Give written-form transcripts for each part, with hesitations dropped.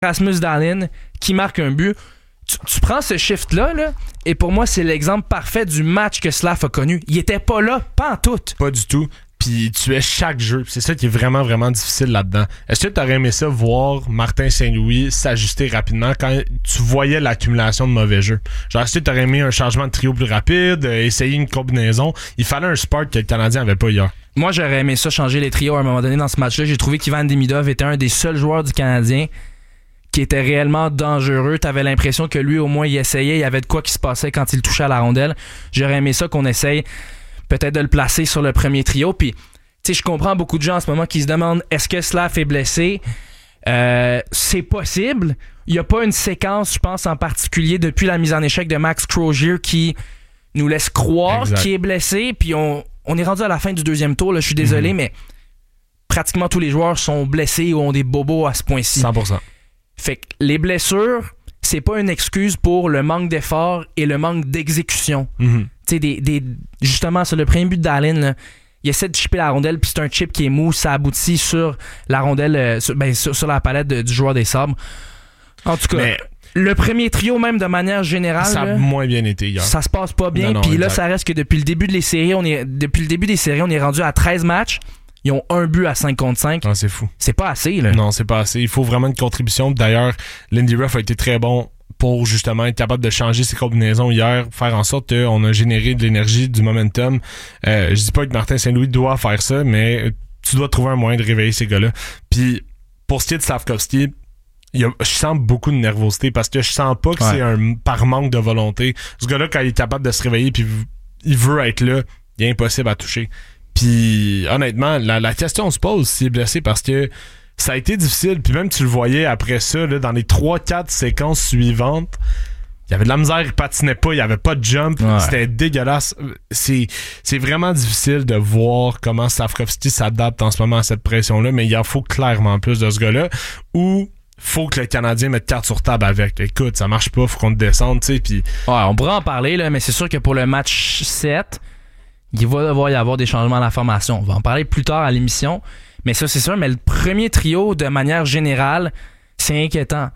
Rasmus Dahlin qui marque un but. Tu prends ce shift-là, là, et pour moi, c'est l'exemple parfait du match que Slav a connu. Il était pas là, pas en tout. Pas du tout. Puis il tuait chaque jeu. C'est ça qui est vraiment, vraiment difficile là-dedans. Est-ce que tu aurais aimé ça, voir Martin Saint-Louis s'ajuster rapidement quand tu voyais l'accumulation de mauvais jeux? Genre, est-ce que tu aurais aimé un changement de trio plus rapide, essayer une combinaison? Il fallait un spark que le Canadien avait pas hier. Moi, j'aurais aimé ça changer les trios à un moment donné dans ce match-là. J'ai trouvé qu'Ivan Demidov était un des seuls joueurs du Canadien qui était réellement dangereux. T'avais l'impression que lui, au moins, il essayait. Il y avait de quoi qui se passait quand il touchait à la rondelle. J'aurais aimé ça qu'on essaye peut-être de le placer sur le premier trio. Puis, tu sais, je comprends beaucoup de gens en ce moment qui se demandent est-ce que Slav est blessé? C'est possible. Il n'y a pas une séquence, je pense, en particulier depuis la mise en échec de Max Crozier qui nous laisse croire qu'il est blessé. Puis, on est rendu à la fin du deuxième tour. Là, je suis désolé, mais pratiquement tous les joueurs sont blessés ou ont des bobos à ce point-ci. 100%. Fait que les blessures, c'est pas une excuse pour le manque d'effort et le manque d'exécution. Tu sais, justement, sur le premier but de Dahlin, là, il essaie de chipper la rondelle, puis c'est un chip qui est mou, ça aboutit sur la rondelle, sur la palette du joueur des Sabres. En tout cas, le premier trio, même de manière générale, ça a moins bien été hier. Ça se passe pas bien, puis là, ça reste que depuis le début des séries, on est rendu à 13 matchs. Ils ont un but à 5 contre 5. Ah, c'est fou. C'est pas assez, là. Non, c'est pas assez. Il faut vraiment une contribution. D'ailleurs, Lindy Ruff a été très bon pour justement être capable de changer ses combinaisons hier, faire en sorte qu'on a généré de l'énergie, du momentum. Je dis pas que Martin Saint-Louis doit faire ça, mais tu dois trouver un moyen de réveiller ces gars-là. Puis, pour ce qui est de Slafkovský, je sens beaucoup de nervosité parce que je sens pas que c'est par manque de volonté. Ce gars-là, quand il est capable de se réveiller puis il veut être là, il est impossible à toucher. Puis honnêtement, la question se pose s'il est blessé parce que ça a été difficile. Puis même tu le voyais après ça, là, dans les 3-4 séquences suivantes, il y avait de la misère, il patinait pas, il y avait pas de jump, c'était dégueulasse. C'est vraiment difficile de voir comment Slafkovský s'adapte en ce moment à cette pression-là, mais il en faut clairement plus de ce gars-là, ou faut que le Canadien mette carte sur table avec. Écoute, ça marche pas, faut qu'on te descende, tu sais. Puis on pourrait en parler, là, mais c'est sûr que pour le match 7, il va devoir y avoir des changements dans la formation. On va en parler plus tard à l'émission. Mais ça, c'est sûr. Mais le premier trio, de manière générale, c'est inquiétant.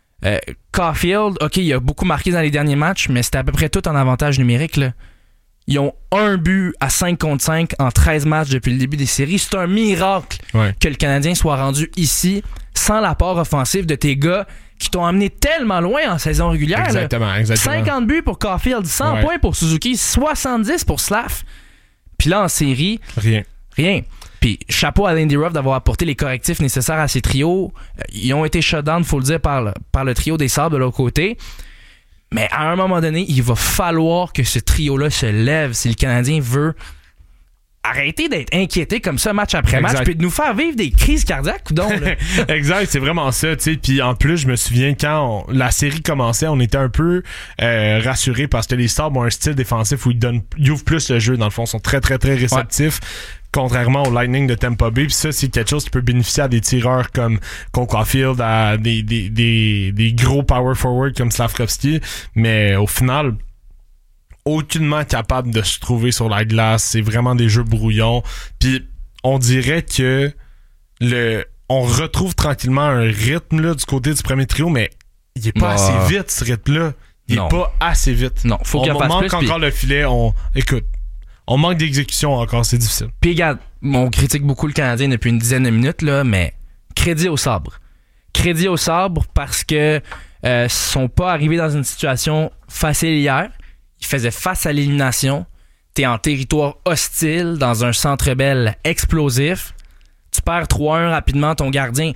Caulfield, OK, il a beaucoup marqué dans les derniers matchs, mais c'était à peu près tout en avantage numérique, là. Ils ont un but à 5 contre 5 en 13 matchs depuis le début des séries. C'est un miracle que le Canadien soit rendu ici sans l'apport offensif de tes gars qui t'ont amené tellement loin en saison régulière. Exactement. 50 buts pour Caulfield, 100 points pour Suzuki, 70 pour Slav. Puis là, en série, rien. Puis chapeau à Lindy Ruff d'avoir apporté les correctifs nécessaires à ces trios. Ils ont été shut down, faut le dire, par le trio des Sabres de l'autre côté. Mais à un moment donné, il va falloir que ce trio-là se lève si le Canadien veut arrêter d'être inquiété comme ça match après match puis de nous faire vivre des crises cardiaques ou donc là. Exact, c'est vraiment ça, tu sais. Puis en plus, je me souviens quand la série commençait, on était un peu rassurés parce que les Sabres ont un style défensif où ils ouvrent plus le jeu, dans le fond, ils sont très très très réceptifs. Contrairement au Lightning de Tampa Bay, puis ça, c'est quelque chose qui peut bénéficier à des tireurs comme Cole Caulfield, à des gros power forward comme Slafkovský, mais au final, aucunement capable de se trouver sur la glace. C'est vraiment des jeux brouillons. Puis on dirait que on retrouve tranquillement un rythme là, du côté du premier trio, mais il est pas assez vite, ce rythme-là. Il est pas assez vite. Non, faut qu'il on fasse manque plus, encore le filet. Écoute, on manque d'exécution encore, c'est difficile. Puis regarde, on critique beaucoup le Canadien depuis une dizaine de minutes, là, mais crédit aux Sabres. Crédit aux Sabres parce que sont pas arrivés dans une situation facile hier. Ils faisaient face à l'élimination. T'es en territoire hostile, dans un Centre Bell explosif. Tu perds 3-1 rapidement, ton gardien,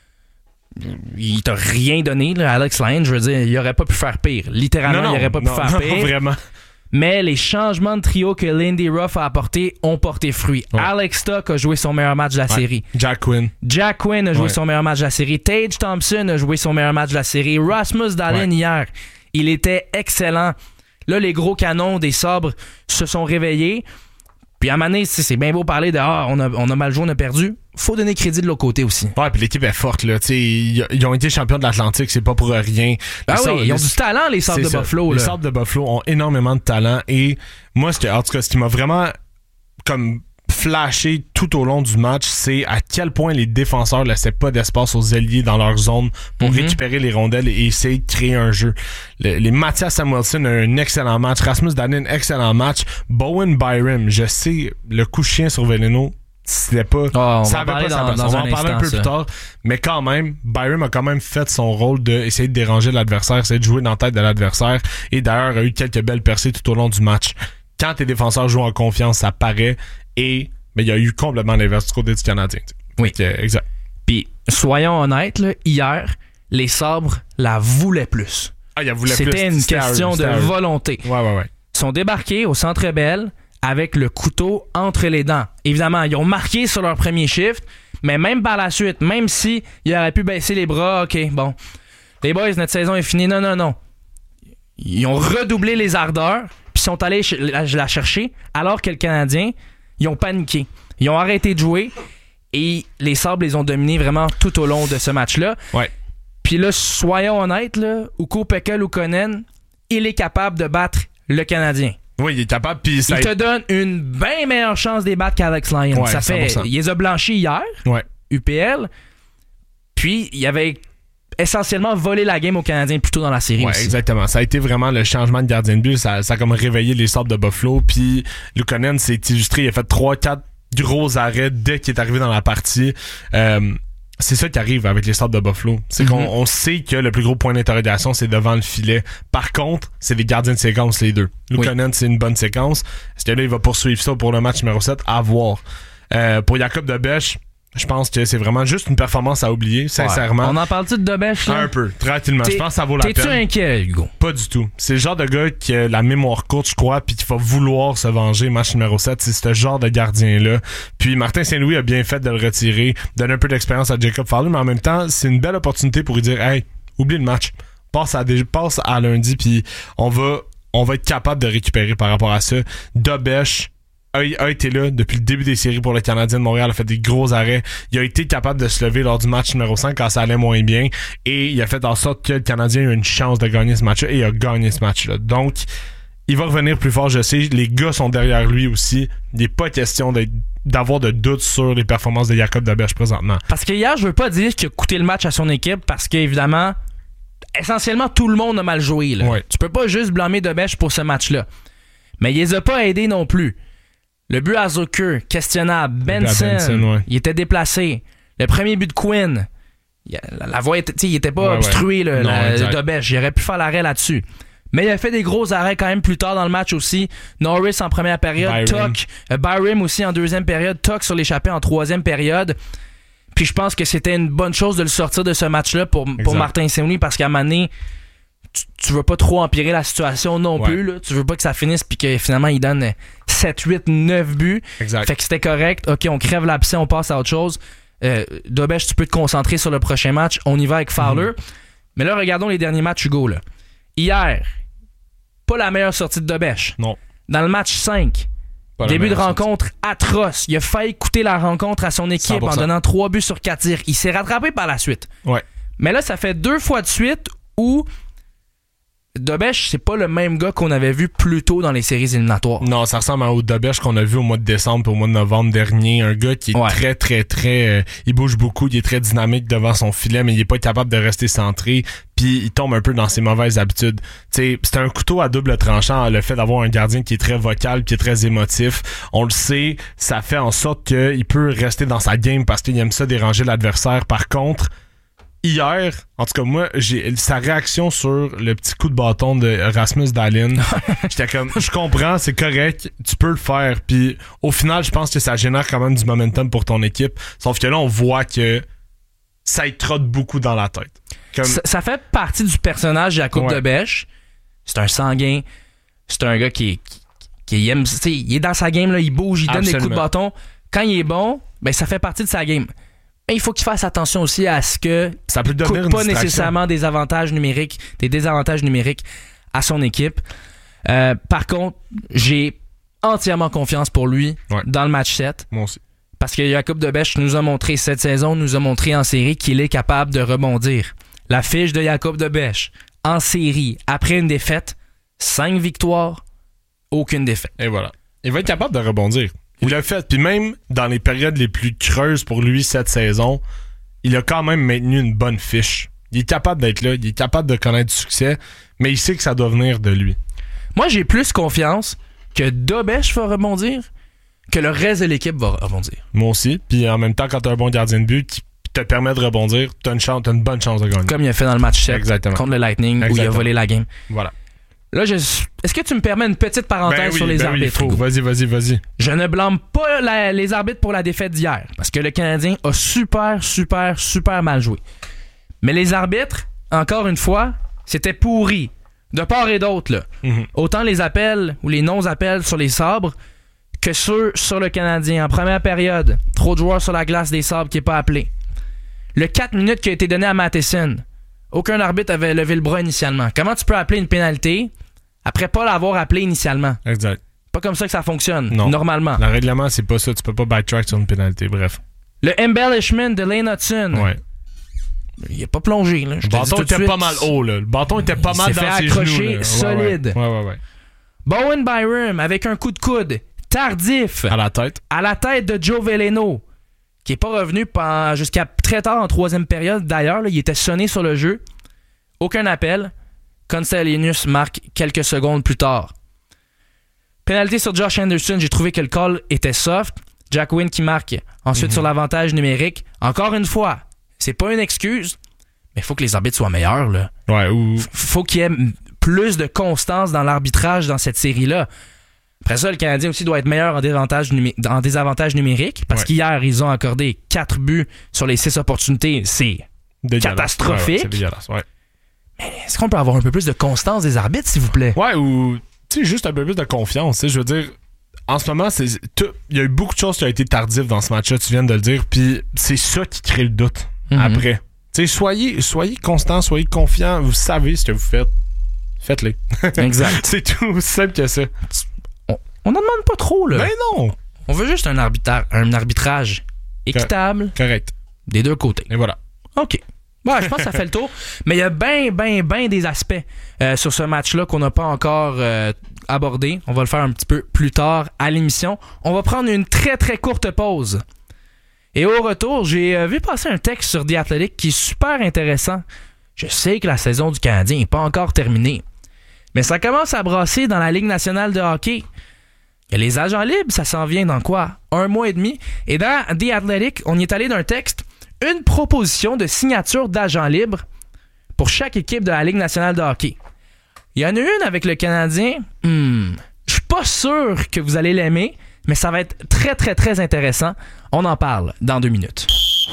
il t'a rien donné, là, Alex Lyon. Je veux dire, il aurait pas pu faire pire. Littéralement, il aurait pas pu faire pire. Vraiment. Mais les changements de trio que Lindy Ruff a apportés ont porté fruit. Ouais. Alex Stock a joué son meilleur match de la série. Jack Quinn a joué son meilleur match de la série. Tage Thompson a joué son meilleur match de la série. Rasmus Dahlin hier, il était excellent. Là, les gros canons des Sabres se sont réveillés. Puis à un moment donné, c'est bien beau parler de on a mal joué, on a perdu. Faut donner crédit de l'autre côté aussi. Ouais, puis l'équipe est forte, là. Ils ont été champions de l'Atlantique, c'est pas pour rien. Ils ont du talent, les Sabres de Buffalo. Les Sabres de Buffalo ont énormément de talent. Et moi, en tout cas, ce qui m'a vraiment comme flashé tout au long du match, c'est à quel point les défenseurs laissaient pas d'espace aux ailiers dans leur zone pour récupérer les rondelles et essayer de créer un jeu. Les Mathias Samuelsson a un excellent match. Rasmus Dahlin, excellent match. Bowen Byram, je sais, le coup de chien sur Veleno, c'était pas... on ça va avait pas sa place. dans On va un en parler un peu instant, plus tard. Mais quand même, Byram a quand même fait son rôle d'essayer de déranger l'adversaire, essayer de jouer dans la tête de l'adversaire. Et d'ailleurs, a eu quelques belles percées tout au long du match. Quand tes défenseurs jouent en confiance, ça paraît. Et il y a eu complètement l'inverse du côté du Canadien. Oui. Exact. Puis, soyons honnêtes, là, hier, les Sabres la voulaient plus. C'était une question de volonté. Ouais. Ils sont débarqués au Centre Bell avec le couteau entre les dents. Évidemment, ils ont marqué sur leur premier shift, mais même par la suite, même si ils auraient pu baisser les bras, OK, bon, les boys, notre saison est finie. Non. Ils ont redoublé les ardeurs, puis sont allés la chercher, alors que le Canadien, ils ont paniqué. Ils ont arrêté de jouer, et les Sabres les ont dominés vraiment tout au long de ce match-là. Ouais. Puis là, soyons honnêtes, là, Ukko-Pekka Luukkonen, il est capable de battre le Canadien. Oui, il est capable. Puis il te donne une bien meilleure chance de battre qu'Alex Lyon. Ouais, ça fait, 100%. il les a blanchis hier, ouais. UPL. Puis il avait essentiellement volé la game aux Canadiens plus tôt dans la série. Ouais, aussi. exactement. Ça a été vraiment le changement de gardien de but. Ça a comme réveillé les Sabres de Buffalo. Puis Luukkonen s'est illustré. Il a fait 3-4 gros arrêts dès qu'il est arrivé dans la partie. C'est ça qui arrive avec les Sabres de Buffalo. C'est qu'on sait que le plus gros point d'interrogation, c'est devant le filet. Par contre, c'est des gardiens de séquence, les deux. Luukkonen, c'est une bonne séquence. Est-ce que là, il va poursuivre ça pour le match numéro 7? À voir. Pour Jacob Dobeš, je pense que c'est vraiment juste une performance à oublier, sincèrement. Ouais. On en parle-tu de Dobeš, là? Un peu, tranquillement. Je pense que ça vaut la peine. T'es-tu inquiet, Hugo? Pas du tout. C'est le genre de gars qui a la mémoire courte, je crois, puis qui va vouloir se venger. Match numéro 7, c'est ce genre de gardien-là. Puis Martin Saint-Louis a bien fait de le retirer, donner un peu d'expérience à Jacob Fowler, mais en même temps, c'est une belle opportunité pour lui dire « Hey, oublie le match. Passe à lundi, puis on va être capable de récupérer par rapport à ça. » Dobeš a été là depuis le début des séries pour le Canadien de Montréal, a fait des gros arrêts. Il a été capable de se lever lors du match numéro 5 quand ça allait moins bien. Et il a fait en sorte que le Canadien a eu une chance de gagner ce match-là et il a gagné ce match-là. Donc, il va revenir plus fort, je sais. Les gars sont derrière lui aussi. Il n'est pas question d'avoir de doutes sur les performances de Jacob Dobeš présentement. Parce que hier, je veux pas dire qu'il a coûté le match à son équipe parce qu'évidemment, essentiellement, tout le monde a mal joué. Là. Ouais. Tu peux pas juste blâmer Dobeš pour ce match-là. Mais il les a pas aidés non plus. Le but à Zucker, questionnable. Benson, il était déplacé. Le premier but de Quinn, la voie était, il était pas obstrué, le Dobeš. Il aurait pu faire l'arrêt là-dessus. Mais il a fait des gros arrêts quand même plus tard dans le match aussi. Norris en première période, Tuck, Byram aussi en deuxième période, Tuck sur l'échappée en troisième période. Puis je pense que c'était une bonne chose de le sortir de ce match-là pour Martin Saint-Louis parce qu'à un moment donné, tu veux pas trop empirer la situation non plus. Là. Tu veux pas que ça finisse puis que finalement il donne 7, 8, 9 buts. Exact. Fait que c'était correct. OK, on crève l'abcès, on passe à autre chose. Dobeš, tu peux te concentrer sur le prochain match. On y va avec Fowler. Mais là, regardons les derniers matchs, Hugo. Là. Hier, pas la meilleure sortie de Dobeš. Non. Dans le match 5, début de rencontre atroce. Il a failli coûter la rencontre à son équipe 100%. En donnant 3 buts sur 4 tirs. Il s'est rattrapé par la suite. Ouais. Mais là, ça fait 2 fois de suite où Dobeš, c'est pas le même gars qu'on avait vu plus tôt dans les séries éliminatoires. Non, ça ressemble au Dobeš qu'on a vu au mois de décembre et au mois de novembre dernier. Un gars qui est très, il bouge beaucoup, il est très dynamique devant son filet, mais il est pas capable de rester centré. Puis il tombe un peu dans ses mauvaises habitudes. T'sais, c'est un couteau à double tranchant, le fait d'avoir un gardien qui est très vocal, qui est très émotif. On le sait, ça fait en sorte qu'il peut rester dans sa game parce qu'il aime ça déranger l'adversaire. Par contre, hier, en tout cas moi, j'ai sa réaction sur le petit coup de bâton de Rasmus Dahlin. J'étais comme, je comprends, c'est correct, tu peux le faire. Puis au final, je pense que ça génère quand même du momentum pour ton équipe. Sauf que là, on voit que ça y trotte beaucoup dans la tête. Comme... Ça fait partie du personnage Jacob Dobeš. C'est un sanguin. C'est un gars qui aime, il est dans sa game, là, il bouge, il donne des coups de bâton. Quand il est bon, ben ça fait partie de sa game. Mais il faut qu'il fasse attention aussi à ce que ça peut coûte pas nécessairement des désavantages numériques à son équipe. Par contre, j'ai entièrement confiance pour lui dans le match 7. Moi aussi. Parce que Jacob Dobeš nous a montré cette saison, nous a montré en série qu'il est capable de rebondir. La fiche de Jacob Dobeš en série, après une défaite, 5 victoires, aucune défaite. Et voilà. Il va être capable de rebondir. Il l'a fait. Puis même dans les périodes les plus creuses pour lui cette saison, il a quand même maintenu une bonne fiche. Il est capable d'être là, il est capable de connaître du succès, mais il sait que ça doit venir de lui. Moi, j'ai plus confiance que Dobèche va rebondir que le reste de l'équipe va rebondir. Moi aussi. Puis en même temps, quand t'as un bon gardien de but qui te permet de rebondir, t'as une bonne chance de gagner. Comme il a fait dans le match 7 contre le Lightning où il a volé la game. Voilà. Là, est-ce que tu me permets une petite parenthèse sur les arbitres? Vas-y. Je ne blâme pas les arbitres pour la défaite d'hier, parce que le Canadien a super mal joué. Mais les arbitres, encore une fois, c'était pourri. De part et d'autre, là. Mm-hmm. Autant les appels ou les non-appels sur les Sabres que ceux sur le Canadien. En première période, trop de joueurs sur la glace des Sabres qui n'est pas appelé. Le 4 minutes qui a été donné à Matheson, aucun arbitre avait levé le bras initialement. Comment tu peux appeler une pénalité après pas l'avoir appelé initialement? Exact. Pas comme ça que ça fonctionne, non. Normalement. Le règlement, c'est pas ça. Tu peux pas backtrack sur une pénalité, bref. Le embellishment de Lane Hudson. Ouais. Il est pas plongé, là. Le bâton était pas mal haut, là. Le bâton était pas mal dans ses genoux. Il s'est fait accrocher solide. Ouais. Bowen Byram avec un coup de coude tardif. À la tête de Joe Veleno, qui est pas revenu jusqu'à très tard en troisième période. D'ailleurs, là, il était sonné sur le jeu. Aucun appel. Konstanius marque quelques secondes plus tard. Pénalité sur Josh Anderson, j'ai trouvé que le call était soft. Jack Wynn qui marque ensuite sur l'avantage numérique. Encore une fois, c'est pas une excuse, mais il faut que les arbitres soient meilleurs, là. Ouais, faut qu'il y ait plus de constance dans l'arbitrage dans cette série-là. Après ça, le Canadien aussi doit être meilleur en désavantage numérique, parce qu'hier, ils ont accordé 4 buts sur les 6 opportunités. C'est catastrophique. C'est dégueulasse, ouais. Mais est-ce qu'on peut avoir un peu plus de constance des arbitres, s'il vous plaît? Ouais, ou juste un peu plus de confiance. Je veux dire, en ce moment, il y a eu beaucoup de choses qui ont été tardives dans ce match-là, tu viens de le dire, puis c'est ça qui crée le doute après. Soyez constant, soyez confiant, vous savez ce que vous faites. Faites-le. Exact. C'est tout aussi simple que ça. On n'en demande pas trop, là. Ben non! On veut juste un arbitrage équitable. Correct. Des deux côtés. Et voilà. OK. Ouais, je pense que ça fait le tour. Mais il y a bien des aspects sur ce match-là qu'on n'a pas encore abordé. On va le faire un petit peu plus tard à l'émission. On va prendre une très, très courte pause. Et au retour, j'ai vu passer un texte sur The Athletic qui est super intéressant. Je sais que la saison du Canadien n'est pas encore terminée. Mais ça commence à brasser dans la Ligue nationale de hockey. Il y a les agents libres, ça s'en vient dans quoi? 1 mois et demi. Et dans The Athletic, on y est allé d'un texte, une proposition de signature d'agents libres pour chaque équipe de la Ligue nationale de hockey. Il y en a une avec le Canadien. Je suis pas sûr que vous allez l'aimer, mais ça va être très, très, très intéressant. On en parle dans 2 minutes.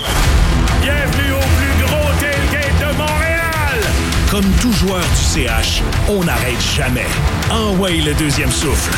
Bienvenue au plus gros tailgate de Montréal! Comme tout joueur du CH, on n'arrête jamais. Envoyez le deuxième souffle.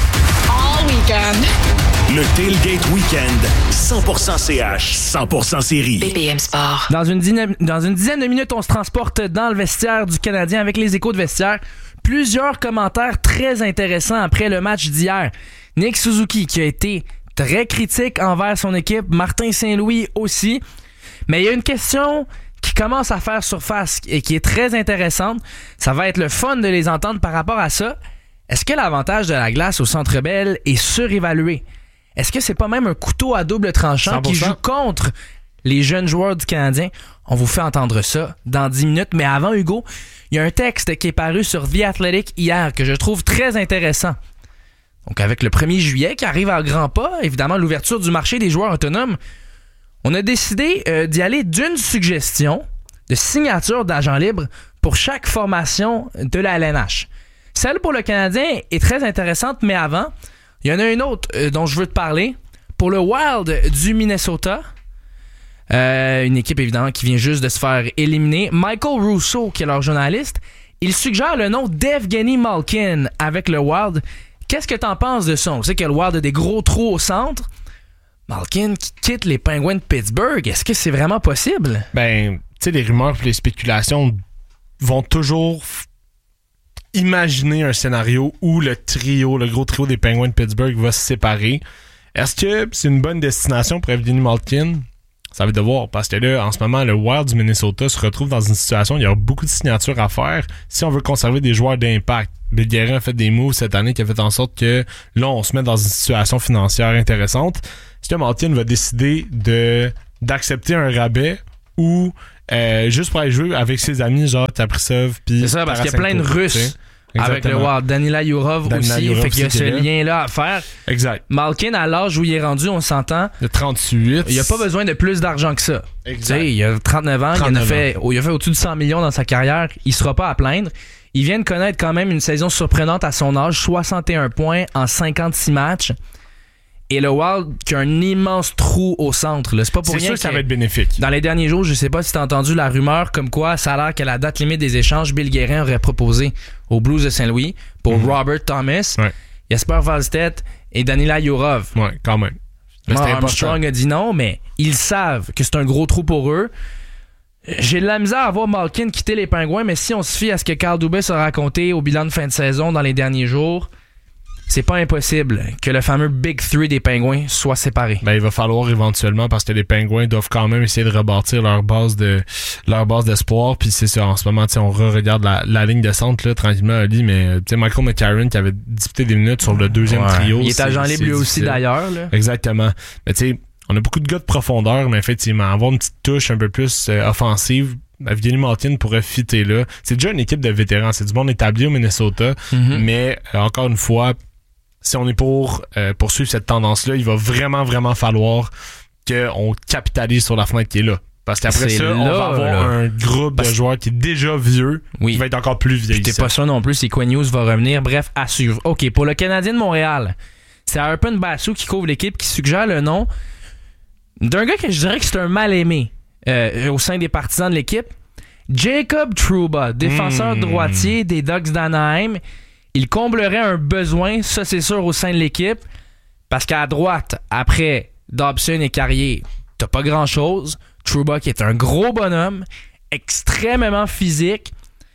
All weekend. Le Tailgate Weekend, 100% CH, 100% série. BPM Sport. Dans une dizaine de minutes, on se transporte dans le vestiaire du Canadien avec les échos de vestiaire. Plusieurs commentaires très intéressants après le match d'hier. Nick Suzuki qui a été très critique envers son équipe, Martin Saint-Louis aussi. Mais il y a une question qui commence à faire surface et qui est très intéressante. Ça va être le fun de les entendre par rapport à ça. Est-ce que l'avantage de la glace au Centre Bell est surévalué? Est-ce que c'est pas même un couteau à double tranchant 100%. Qui joue contre les jeunes joueurs du Canadien? On vous fait entendre ça dans 10 minutes. Mais avant, Hugo, il y a un texte qui est paru sur The Athletic hier que je trouve très intéressant. Donc, avec le 1er juillet qui arrive à grands pas, évidemment, l'ouverture du marché des joueurs autonomes, on a décidé d'y aller d'une suggestion de signature d'agents libres pour chaque formation de la LNH. Celle pour le Canadien est très intéressante, mais avant, il y en a une autre dont je veux te parler. Pour le Wild du Minnesota, une équipe évidemment qui vient juste de se faire éliminer, Michael Russo, qui est leur journaliste, il suggère le nom d'Evgeny Malkin avec le Wild. Qu'est-ce que t'en penses de ça? On sait que le Wild a des gros trous au centre. Malkin qui quitte les Penguins de Pittsburgh, est-ce que c'est vraiment possible? Ben, tu sais, les rumeurs et les spéculations vont toujours imaginer un scénario où le gros trio des Penguins de Pittsburgh va se séparer. Est-ce que c'est une bonne destination pour Evgeny Malkin? Ça va être de voir, parce que là, en ce moment, le Wild du Minnesota se retrouve dans une situation où il y a beaucoup de signatures à faire si on veut conserver des joueurs d'impact. Bill Guerin a fait des moves cette année qui a fait en sorte que là, on se met dans une situation financière intéressante. Est-ce que Malkin va décider d'accepter un rabais ou juste pour aller jouer avec ses amis, genre Kaprizov puis c'est ça, parce qu'il y a plein de Russes avec le Wild. Danila Yurov aussi, fait qu'il y a ce lien-là à faire. Exact. Malkin, à l'âge où il est rendu, on s'entend. Il a 38. Il a pas besoin de plus d'argent que ça. Exact. T'sais, il a 39 ans, il a fait au-dessus de 100 millions dans sa carrière. Il sera pas à plaindre. Il vient de connaître quand même une saison surprenante à son âge, 61 points en 56 matchs. Et le Wild qui a un immense trou au centre. Là. C'est pas pour rien. C'est sûr que ça va être bénéfique. Dans les derniers jours, je sais pas si t'as entendu la rumeur comme quoi ça a l'air que la date limite des échanges, Bill Guerin aurait proposé aux Blues de Saint-Louis pour Robert Thomas, Jesper Wallstedt et Danila Yurov. Ouais, quand même. Armstrong a dit non, mais ils savent que c'est un gros trou pour eux. J'ai de la misère à voir Malkin quitter les Pingouins, mais si on se fie à ce que Carl Dubas a raconté au bilan de fin de saison dans les derniers jours, c'est pas impossible que le fameux Big Three des Pingouins soit séparé. Ben, il va falloir éventuellement, parce que les Pingouins doivent quand même essayer de rebâtir leur base d'espoir. Puis c'est ça, en ce moment, on regarde la ligne de centre là, tranquillement, Ali, mais Michael McCarron qui avait disputé des minutes sur le deuxième trio. Il est agent libre lui aussi d'ailleurs. Là. Exactement. Mais tu sais, on a beaucoup de gars de profondeur, mais effectivement, avoir une petite touche un peu plus offensive, Evgeny Malkin pourrait fitter là. C'est déjà une équipe de vétérans, c'est du monde établi au Minnesota, mais encore une fois, si on est pour poursuivre cette tendance-là, il va vraiment, vraiment falloir qu'on capitalise sur la fenêtre qui est là. Parce qu'après ça, on va avoir un groupe de joueurs qui est déjà vieux, qui va être encore plus vieux. T'es pas sûr non plus si Quinn Hughes va revenir. Bref, à suivre. OK, pour le Canadien de Montréal, c'est Arpon Basu qui couvre l'équipe, qui suggère le nom d'un gars que je dirais que c'est un mal-aimé au sein des partisans de l'équipe. Jacob Trouba, défenseur droitier des Ducks d'Anaheim. Il comblerait un besoin, ça c'est sûr, au sein de l'équipe, parce qu'à droite, après Dobson et Carrier, t'as pas grand-chose. Trouba qui est un gros bonhomme, extrêmement physique,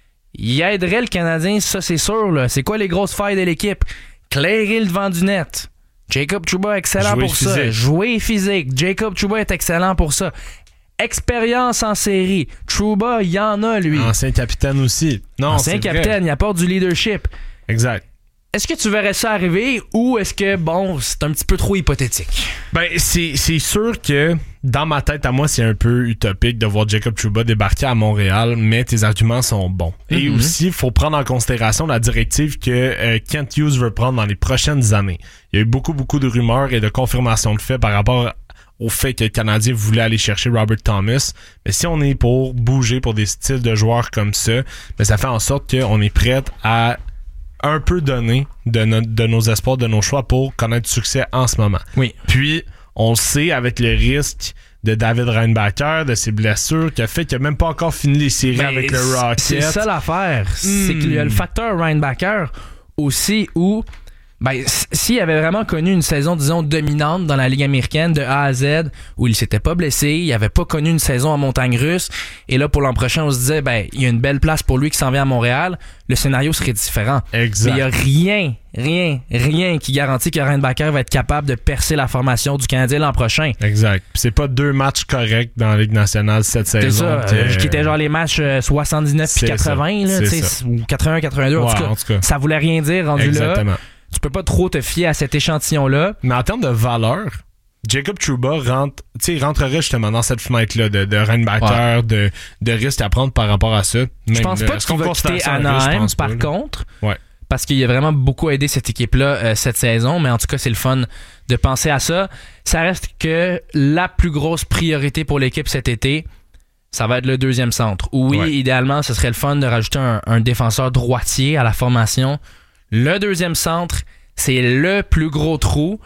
il aiderait le Canadien, ça c'est sûr. Là. C'est quoi les grosses failles de l'équipe? Clairer le devant du net. Jacob Trouba excellent Jouer pour physique. ça. Jouer physique. Jacob Trouba est excellent pour ça. Expérience en série. Trouba, il y en a, lui. Ancien capitaine aussi. Non, Ancien capitaine, il apporte du leadership. Exact. Est-ce que tu verrais ça arriver ou est-ce que, bon, c'est un petit peu trop hypothétique? Ben, c'est sûr que dans ma tête, à moi, c'est un peu utopique de voir Jacob Trouba débarquer à Montréal, mais tes arguments sont bons. Et aussi, il faut prendre en considération la directive que Kent Hughes veut prendre dans les prochaines années. Il y a eu beaucoup de rumeurs et de confirmations de faits par rapport au fait que le Canadien voulait aller chercher Robert Thomas. Mais si on est pour bouger pour des styles de joueurs comme ça, ben ça fait en sorte qu'on est prêt à un peu donner de nos espoirs, de nos choix pour connaître du succès en ce moment. Oui. Puis, on le sait, avec le risque de David Reinbacher, de ses blessures, qui a fait qu'il n'a même pas encore fini les séries avec le Rocket. C'est ça l'affaire. C'est qu'il y a le facteur Reinbacher aussi où, ben, s'il avait vraiment connu une saison, disons, dominante dans la Ligue américaine de A à Z, où il s'était pas blessé, il avait pas connu une saison en montagne russe, et là, pour l'an prochain, on se disait, ben, il y a une belle place pour lui qui s'en vient à Montréal, le scénario serait différent. Exact. Mais il y a rien qui garantit que Reinbacher va être capable de percer la formation du Canadien l'an prochain. Exact. Puis c'est pas 2 matchs corrects dans la Ligue nationale cette saison. C'est ça. Qui était genre les matchs 79 puis 80, là, ou 81-82, en tout cas. Ça voulait rien dire rendu Exactement. là. Tu peux pas trop te fier à cet échantillon-là. Mais en termes de valeur, Jacob Trouba rentrerait justement dans cette fenêtre-là de Reinbacher, de risque à prendre par rapport à ça. Je pense pas qu'il va quitter Anaheim, par contre. Ouais. Parce qu'il a vraiment beaucoup aidé cette équipe-là cette saison. Mais en tout cas, c'est le fun de penser à ça. Ça reste que la plus grosse priorité pour l'équipe cet été, ça va être le deuxième centre. Oui, idéalement, ce serait le fun de rajouter un défenseur droitier à la formation. Le deuxième centre, c'est le plus gros trou.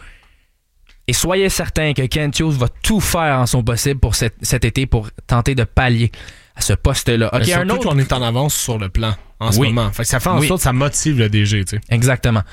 Et soyez certain que Kent Hughes va tout faire en son possible pour cet été pour tenter de pallier à ce poste-là. Okay, surtout qu'on est en avance sur le plan en ce moment. Fait que ça fait en sorte que ça motive le DG. Tu sais. Exactement.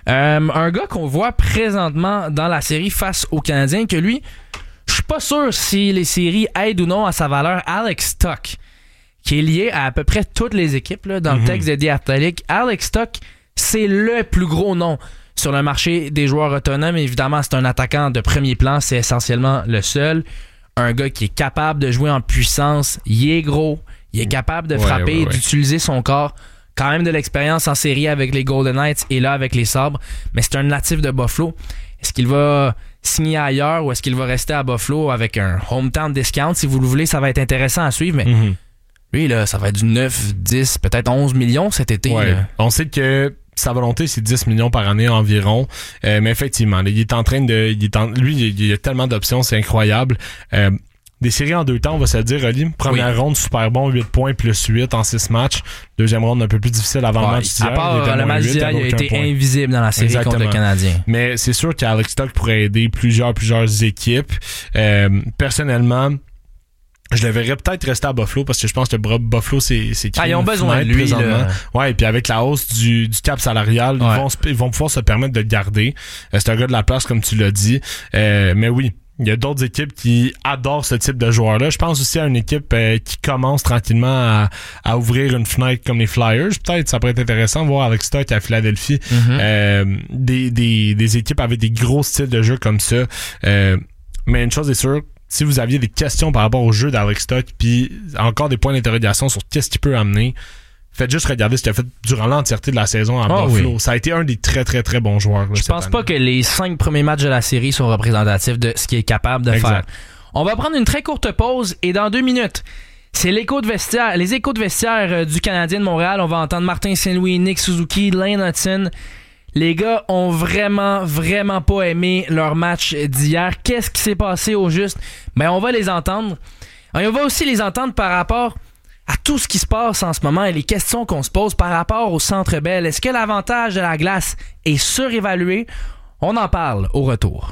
Un gars qu'on voit présentement dans la série face aux Canadiens, que lui, je suis pas sûr si les séries aident ou non à sa valeur, Alex Stock, qui est lié à peu près toutes les équipes là, dans le texte de The Athletic. Alex Stock, c'est le plus gros nom sur le marché des joueurs autonomes. Évidemment, c'est un attaquant de premier plan. C'est essentiellement le seul. un gars qui est capable de jouer en puissance, il est gros, il est capable de frapper, d'utiliser son corps. Quand même de l'expérience en série avec les Golden Knights et là avec les Sabres, mais c'est un natif de Buffalo. Est-ce qu'il va signer ailleurs ou est-ce qu'il va rester à Buffalo avec un hometown discount? Si vous le voulez, ça va être intéressant à suivre, mais lui, là, ça va être du 9, 10, peut-être 11 millions cet été. Ouais. Là. On sait que sa volonté, c'est 10 millions par année environ. Mais effectivement, là, il est en train de... Lui, il a tellement d'options, c'est incroyable. Des séries en 2 temps, on va se le dire, Oli. Première ronde, super bon, 8 points plus 8 en 6 matchs. Deuxième ronde, un peu plus difficile avant le match d'hier. À part le match d'hier, il a été invisible dans la série contre le Canadien. Mais c'est sûr qu'Alex Stock pourrait aider plusieurs équipes. Personnellement, je le verrais peut-être rester à Buffalo parce que je pense que Buffalo, c'est ils ont besoin de lui. Là. Ouais, et puis avec la hausse du cap salarial, ils vont pouvoir se permettre de le garder. C'est un gars de la place, comme tu l'as dit. Mais oui, il y a d'autres équipes qui adorent ce type de joueur-là. Je pense aussi à une équipe qui commence tranquillement à ouvrir une fenêtre comme les Flyers. Peut-être ça pourrait être intéressant de voir avec Stock à Philadelphie. Des équipes avec des gros styles de jeu comme ça. Mais une chose est sûre, si vous aviez des questions par rapport au jeu d'Alex Stock, puis encore des points d'interrogation sur qu'est-ce qu'il peut amener, faites juste regarder ce qu'il a fait durant l'entièreté de la saison à Buffalo. Oui. Ça a été un des très, très, très bons joueurs. Là, je pense pas que les 5 premiers matchs de la série sont représentatifs de ce qu'il est capable de faire. On va prendre une très courte pause et dans 2 minutes, c'est les échos de vestiaire du Canadien de Montréal. On va entendre Martin Saint-Louis, Nick Suzuki, Lane Hutson. Les gars ont vraiment, vraiment pas aimé leur match d'hier. Qu'est-ce qui s'est passé au juste? Ben, on va les entendre. Et on va aussi les entendre par rapport à tout ce qui se passe en ce moment et les questions qu'on se pose par rapport au Centre Bell. Est-ce que l'avantage de la glace est surévalué? On en parle au retour.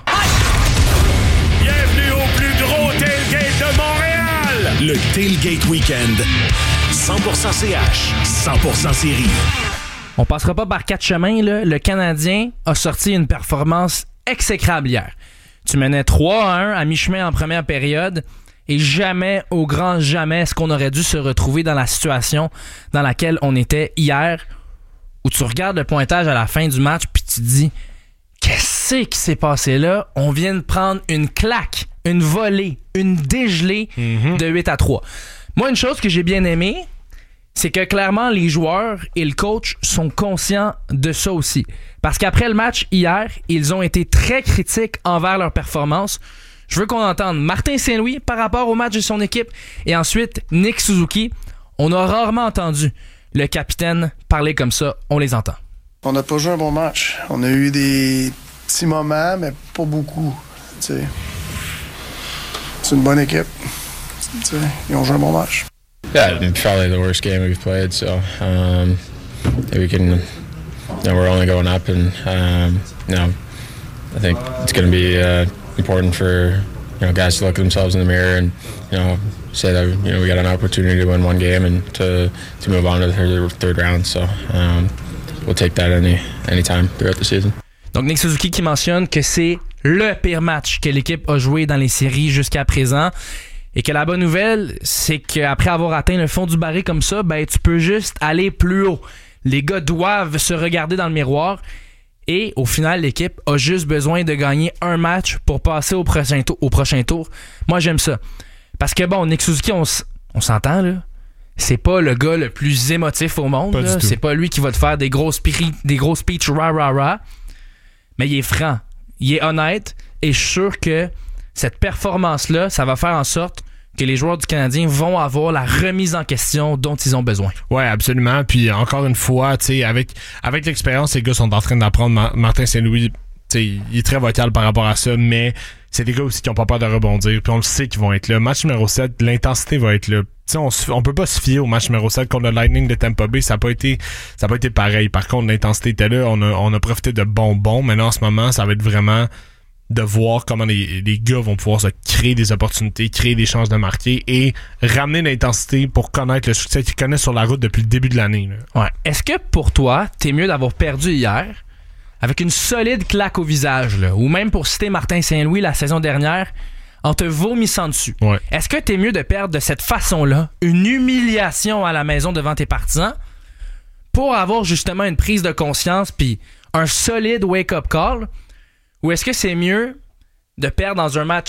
Bienvenue au plus gros tailgate de Montréal! Le Tailgate Weekend. 100% CH, 100% série. On passera pas par 4 chemins, là. Le Canadien a sorti une performance exécrable hier. Tu menais 3-1 à mi-chemin en première période. Et jamais, au grand jamais, est-ce qu'on aurait dû se retrouver dans la situation dans laquelle on était hier, où tu regardes le pointage à la fin du match puis tu te dis qu'est-ce qui s'est passé là? On vient de prendre une claque, une volée, une dégelée de 8-3. Moi, une chose que j'ai bien aimée, c'est que clairement les joueurs et le coach sont conscients de ça aussi. Parce qu'après le match hier, ils ont été très critiques envers leur performance. Je veux qu'on entende Martin Saint-Louis par rapport au match de son équipe et ensuite Nick Suzuki. On a rarement entendu le capitaine parler comme ça. On les entend. On n'a pas joué un bon match. On a eu des petits moments, mais pas beaucoup. T'sais. C'est une bonne équipe. T'sais. Ils ont joué un bon match. Yeah, it's probably the worst game we've played. So we can. We're only going up, and I think it's going to be important for guys to look at themselves in the mirror and say that we got an opportunity to win one game and to move on to the third round. So we'll take that any time throughout the season. Donc Nick Suzuki qui mentionne que c'est le pire match que l'équipe a joué dans les séries jusqu'à présent. Et que la bonne nouvelle, c'est qu'après avoir atteint le fond du baril comme ça, ben tu peux juste aller plus haut. Les gars doivent se regarder dans le miroir. Et au final, l'équipe a juste besoin de gagner un match pour passer au prochain tour. Moi, j'aime ça. Parce que bon, Nick Suzuki, on s'entend, là. C'est pas le gars le plus émotif au monde. Là. C'est pas lui qui va te faire des gros speeches rah. Mais il est franc. Il est honnête. Et je suis sûr que cette performance-là, ça va faire en sorte que les joueurs du Canadien vont avoir la remise en question dont ils ont besoin. Ouais, absolument. Puis encore une fois, tu sais, avec l'expérience, les gars sont en train d'apprendre. Martin Saint-Louis, tu sais, il est très vocal par rapport à ça, mais c'est des gars aussi qui ont pas peur de rebondir. Puis on le sait qu'ils vont être là. Match numéro 7, l'intensité va être là. Tu sais, on peut pas se fier au match numéro 7 contre le Lightning de Tampa Bay. Ça a pas été pareil. Par contre, l'intensité était là. On a profité de bonbons. Maintenant, en ce moment, ça va être vraiment de voir comment les gars vont pouvoir se créer des opportunités, créer des chances de marquer et ramener l'intensité pour connaître le succès qu'ils connaissent sur la route depuis le début de l'année. Là. Ouais. Est-ce que pour toi, t'es mieux d'avoir perdu hier avec une solide claque au visage, là, ou même pour citer Martin Saint-Louis la saison dernière, en te vomissant dessus? Ouais. Est-ce que t'es mieux de perdre de cette façon-là, une humiliation à la maison devant tes partisans, pour avoir justement une prise de conscience puis un solide wake-up call? Ou est-ce que c'est mieux de perdre dans un match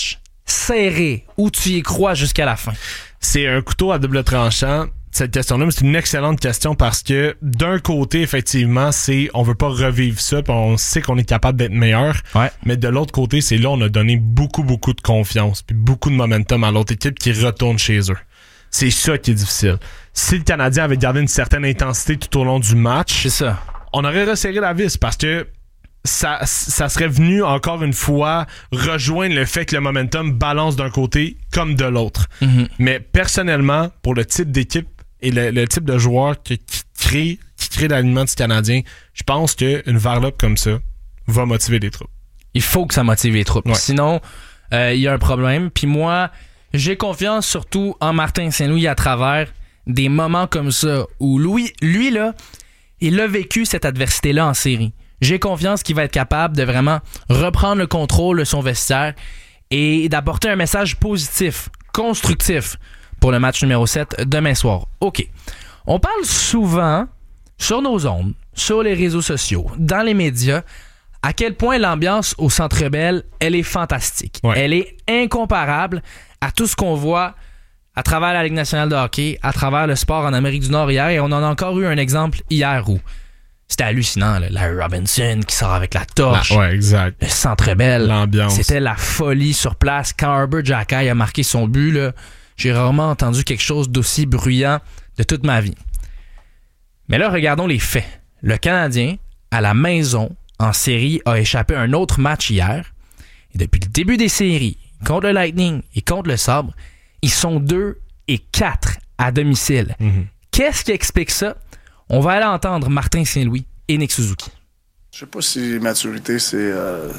serré ou tu y crois jusqu'à la fin? C'est un couteau à double tranchant. Cette question-là, mais c'est une excellente question parce que d'un côté, effectivement, c'est on veut pas revivre ça, puis on sait qu'on est capable d'être meilleur. Ouais. Mais de l'autre côté, c'est là on a donné beaucoup de confiance, puis beaucoup de momentum à l'autre équipe qui retourne chez eux. C'est ça qui est difficile. Si le Canadien avait gardé une certaine intensité tout au long du match, C'est ça. on aurait resserré la vis parce que ça serait venu encore une fois rejoindre le fait que le momentum balance d'un côté comme de l'autre. Mm-hmm. Mais personnellement, pour le type d'équipe et le type de joueur qui crée l'alignement du Canadien, je pense qu'une varlope comme ça va motiver les troupes. Il faut que ça motive les troupes. Ouais. Sinon, il y a un problème. Puis moi, j'ai confiance surtout en Martin Saint-Louis à travers des moments comme ça où lui là, il a vécu cette adversité-là en série. J'ai confiance qu'il va être capable de vraiment reprendre le contrôle de son vestiaire et d'apporter un message positif, constructif pour le match numéro 7 demain soir. OK. On parle souvent sur nos ondes, sur les réseaux sociaux, dans les médias, à quel point l'ambiance au Centre Bell, elle est fantastique. Ouais. Elle est incomparable à tout ce qu'on voit à travers la Ligue nationale de hockey, à travers le sport en Amérique du Nord hier, et on en a encore eu un exemple hier où c'était hallucinant, là. Larry Robinson qui sort avec la torche. Ouais, exact. Le Centre Bell, L'ambiance. c'était la folie sur place. Quand Herbert Jackay a marqué son but, là, j'ai rarement entendu quelque chose d'aussi bruyant de toute ma vie. Mais là, regardons les faits. Le Canadien, à la maison, en série, a échappé à un autre match hier. Et depuis le début des séries, contre le Lightning et contre le Sabre, ils sont 2-4 à domicile. Mm-hmm. Qu'est-ce qui explique ça? On va aller entendre Martin Saint-Louis et Nick Suzuki. Je sais pas si maturité, c'est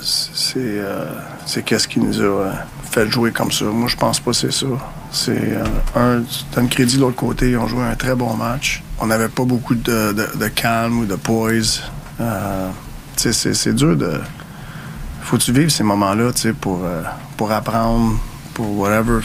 qu'est-ce qui nous a fait jouer comme ça. Moi, je pense pas que c'est ça. C'est tu donnes crédit de l'autre côté. Ils ont joué un très bon match. On n'avait pas beaucoup de calme ou de poise. C'est dur de... Faut que tu vives ces moments-là, pour apprendre, pour whatever.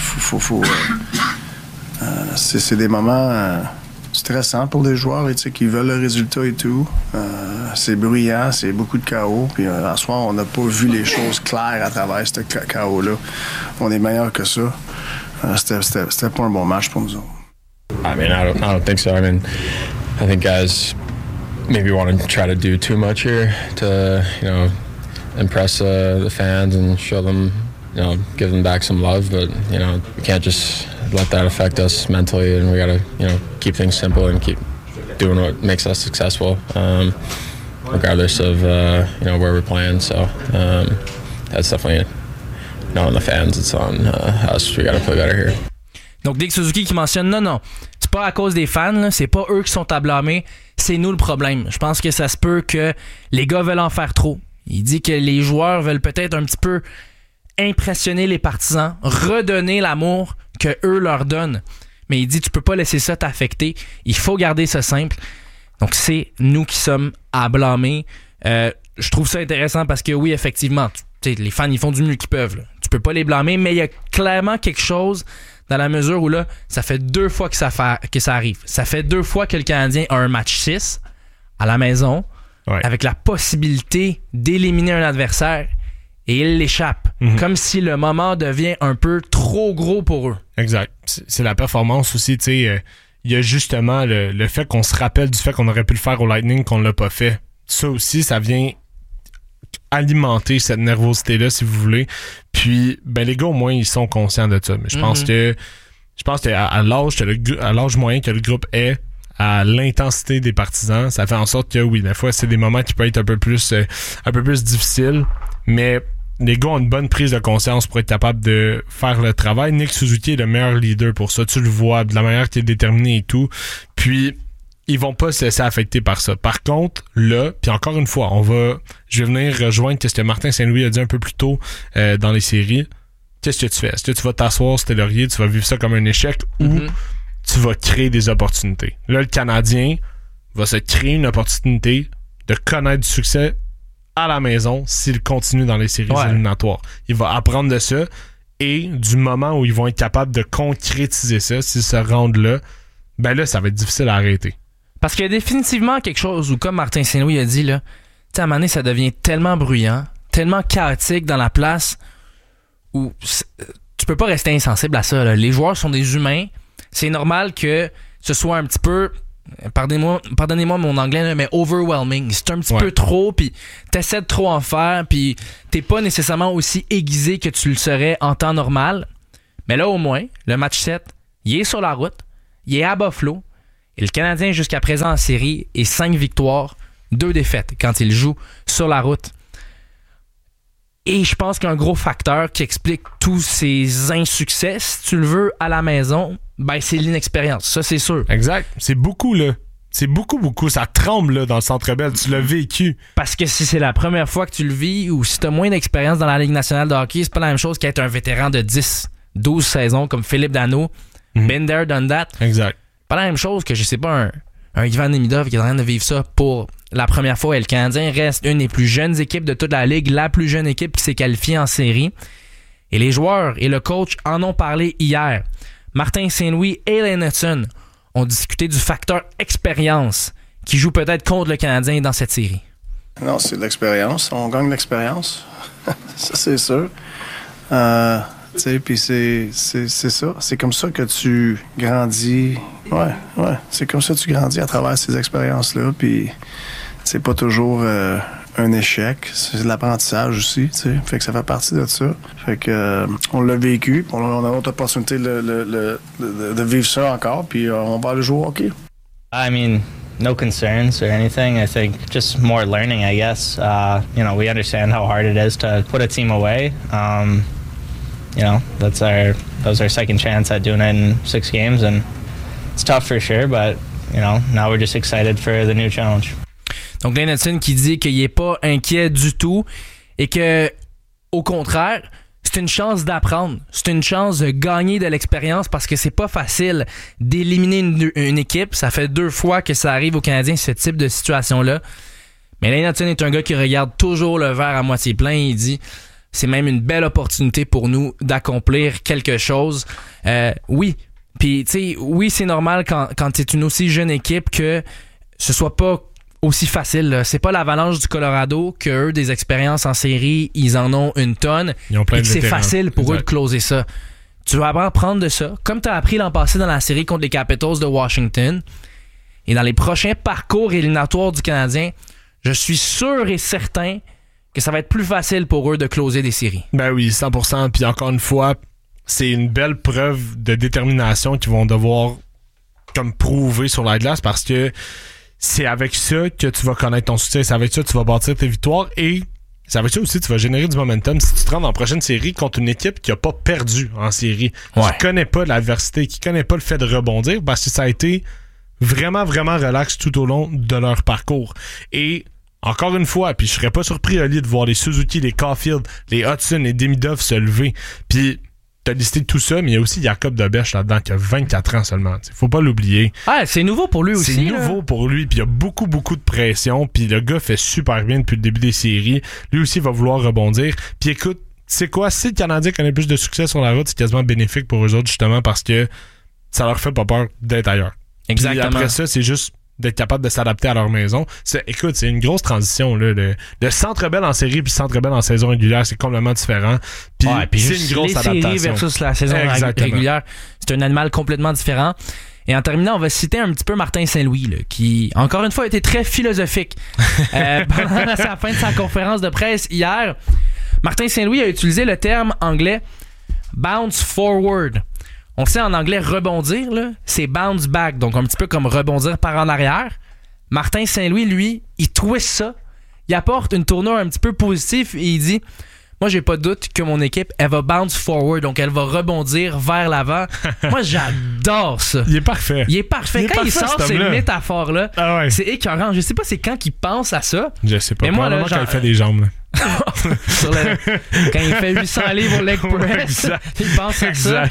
C'est des moments... stressant pour les joueurs qui veulent le résultat et tout. C'est bruyant, c'est beaucoup de chaos. Puis à soir, on n'a pas vu les choses claires à travers ce chaos-là. On est meilleur que ça. C'était pas un bon match pour nous autres. I mean, I don't think so. I mean, I think guys maybe want to try to do too much here to, impress the fans and show them, give them back some love. But, we can't just let that affect us mentally, and we got to, keep things simple and keep doing what makes us successful, regardless of, where we're playing. So that's definitely not on the fans, it's on us. We got to play better here. Donc, Nick Suzuki qui mentionne, non, c'est pas à cause des fans, là, c'est pas eux qui sont à blâmer, c'est nous le problème. Je pense que ça se peut que les gars veulent en faire trop. Il dit que les joueurs veulent peut-être un petit peu impressionner les partisans, redonner l'amour que eux leur donnent. Mais il dit, tu peux pas laisser ça t'affecter, il faut garder ça simple. Donc, c'est nous qui sommes à blâmer. Je trouve ça intéressant parce que oui, effectivement, les fans, ils font du mieux qu'ils peuvent. Là. Tu peux pas les blâmer, mais il y a clairement quelque chose dans la mesure où là, ça fait 2 fois que ça arrive. Ça fait 2 fois que le Canadien a un match 6 à la maison, avec la possibilité d'éliminer un adversaire, et il l'échappe. Mm-hmm. Comme si le moment devient un peu trop gros pour eux. Exact. C'est la performance aussi, tu sais. Il y a justement le fait qu'on se rappelle du fait qu'on aurait pu le faire au Lightning, qu'on l'a pas fait. Ça aussi, ça vient alimenter cette nervosité-là, si vous voulez. Puis, les gars, au moins, ils sont conscients de ça. Mais je pense que à l'âge moyen que le groupe est, à l'intensité des partisans, ça fait en sorte que, oui, des fois, c'est des moments qui peuvent être un peu plus difficiles, mais les gars ont une bonne prise de conscience pour être capable de faire le travail. Nick Suzuki est le meilleur leader pour ça. Tu le vois, de la manière qu'il est déterminé et tout. Puis, ils vont pas se laisser affecter par ça. Par contre, là, puis encore une fois, je vais venir rejoindre ce que Martin Saint-Louis a dit un peu plus tôt dans les séries. Qu'est-ce que tu fais? Est-ce que tu vas t'asseoir sur tes lauriers, tu vas vivre ça comme un échec, ou tu vas créer des opportunités? Là, le Canadien va se créer une opportunité de connaître du succès à la maison s'il continue dans les séries éliminatoires. Il va apprendre de ça, et du moment où ils vont être capables de concrétiser ça, s'ils se rendent là, là, ça va être difficile à arrêter. Parce qu'il y a définitivement quelque chose où, comme Martin Saint-Louis a dit, là, à un moment donné, ça devient tellement bruyant, tellement chaotique dans la place où tu peux pas rester insensible à ça. Là. Les joueurs sont des humains. C'est normal que ce soit un petit peu, pardonnez-moi mon anglais, là, mais overwhelming. C'est un petit peu trop, puis t'essaies de trop en faire, puis t'es pas nécessairement aussi aiguisé que tu le serais en temps normal. Mais là, au moins, le match 7, il est sur la route, il est à Buffalo, et le Canadien, jusqu'à présent en série, est 5 victoires, 2 défaites quand il joue sur la route. Et je pense qu'un gros facteur qui explique tous ces insuccès, si tu le veux, à la maison, ben c'est l'inexpérience. Ça, c'est sûr. Exact. C'est beaucoup, là. C'est beaucoup. Ça tremble, là, dans le Centre Bell. Tu l'as vécu. Parce que si c'est la première fois que tu le vis ou si tu as moins d'expérience dans la Ligue nationale de hockey, c'est pas la même chose qu'être un vétéran de 10, 12 saisons comme Philippe Danault. Been there, done that. Exact. Pas la même chose que, je sais pas, un Ivan Demidov qui est en train de vivre ça pour la première fois. Et le Canadien reste une des plus jeunes équipes de toute la Ligue, la plus jeune équipe qui s'est qualifiée en série. Et les joueurs et le coach en ont parlé hier. Martin Saint-Louis et Lane Hutson ont discuté du facteur expérience qui joue peut-être contre le Canadien dans cette série. Non, c'est de l'expérience. On gagne de l'expérience. Ça, c'est sûr. Tu sais, puis c'est ça. C'est comme ça que tu grandis. Ouais. C'est comme ça que tu grandis à travers ces expériences-là. Puis c'est pas toujours un échec. C'est de l'apprentissage aussi, tu sais. Fait que ça fait partie de ça. Fait que on l'a vécu. On a l'autre opportunité de vivre ça encore. Puis on va aller jouer au hockey. I mean, no concerns or anything. I think just more learning, I guess. We understand how hard it is to put a team away. That was our second chance at doing it in 6 games, and it's tough for sure, but, now we're just excited for the new challenge. Donc, Lane Hutson qui dit qu'il n'est pas inquiet du tout et que, au contraire, c'est une chance d'apprendre. C'est une chance de gagner de l'expérience parce que c'est pas facile d'éliminer une équipe. Ça fait 2 fois que ça arrive aux Canadiens, ce type de situation-là. Mais Lane Hutson est un gars qui regarde toujours le verre à moitié plein. Il dit... C'est même une belle opportunité pour nous d'accomplir quelque chose. Oui. Puis, tu sais, oui, c'est normal quand t'es une aussi jeune équipe que ce soit pas aussi facile. Là. C'est pas l'Avalanche du Colorado que eux, des expériences en série, ils en ont une tonne. Ils ont plein et que de c'est vétérans. facile pour eux de closer ça. Tu vas apprendre de ça, comme t'as appris l'an passé dans la série contre les Capitals de Washington. Et dans les prochains parcours éliminatoires du Canadien, je suis sûr et certain que ça va être plus facile pour eux de closer des séries. Ben oui, 100%. Puis encore une fois, c'est une belle preuve de détermination qu'ils vont devoir comme prouver sur la glace parce que c'est avec ça que tu vas connaître ton succès. C'est avec ça que tu vas bâtir tes victoires et c'est avec ça aussi que tu vas générer du momentum si tu te rends dans la prochaine série contre une équipe qui a pas perdu en série, qui connaît pas l'adversité, qui connaît pas le fait de rebondir parce que ça a été vraiment, vraiment relax tout au long de leur parcours. Et encore une fois, puis je serais pas surpris, Ali, de voir les Suzuki, les Caulfield, les Hudson, les Demidov se lever. Puis t'as listé tout ça, mais il y a aussi Jacob Debesch là-dedans qui a 24 ans seulement. T'sais, faut pas l'oublier. Ah, c'est nouveau pour lui aussi. C'est nouveau pour lui, puis il y a beaucoup de pression. Puis le gars fait super bien depuis le début des séries. Lui aussi va vouloir rebondir. Puis écoute, c'est quoi? Si le Canadien connaît plus de succès sur la route, c'est quasiment bénéfique pour eux autres, justement, parce que ça leur fait pas peur d'être ailleurs. Exactement. Puis après ça, c'est juste d'être capable de s'adapter à leur maison. Écoute, c'est une grosse transition. Là. Le Centre Bell en série puis le Centre Bell en saison régulière, c'est complètement différent. Puis c'est une grosse adaptation. Les séries versus la saison régulière, c'est un animal complètement différent. Et en terminant, on va citer un petit peu Martin Saint-Louis, là, qui, encore une fois, a été très philosophique. Pendant sa fin de sa conférence de presse hier, Martin Saint-Louis a utilisé le terme anglais « bounce forward ». On sait en anglais rebondir, là, c'est bounce back, donc un petit peu comme rebondir par en arrière. Martin Saint-Louis, lui, il twist ça, il apporte une tournure un petit peu positive et il dit « Moi, j'ai pas de doute que mon équipe, elle va bounce forward, donc elle va rebondir vers l'avant. » Moi, j'adore ça. Il est parfait. Quand il sort ces métaphores-là, c'est écœurant. Je sais pas c'est quand qu'il pense à ça. Je sais pas. Mais moi, là, quand il fait des jambes, là. Quand il fait 800 livres au leg press, il pense à ça.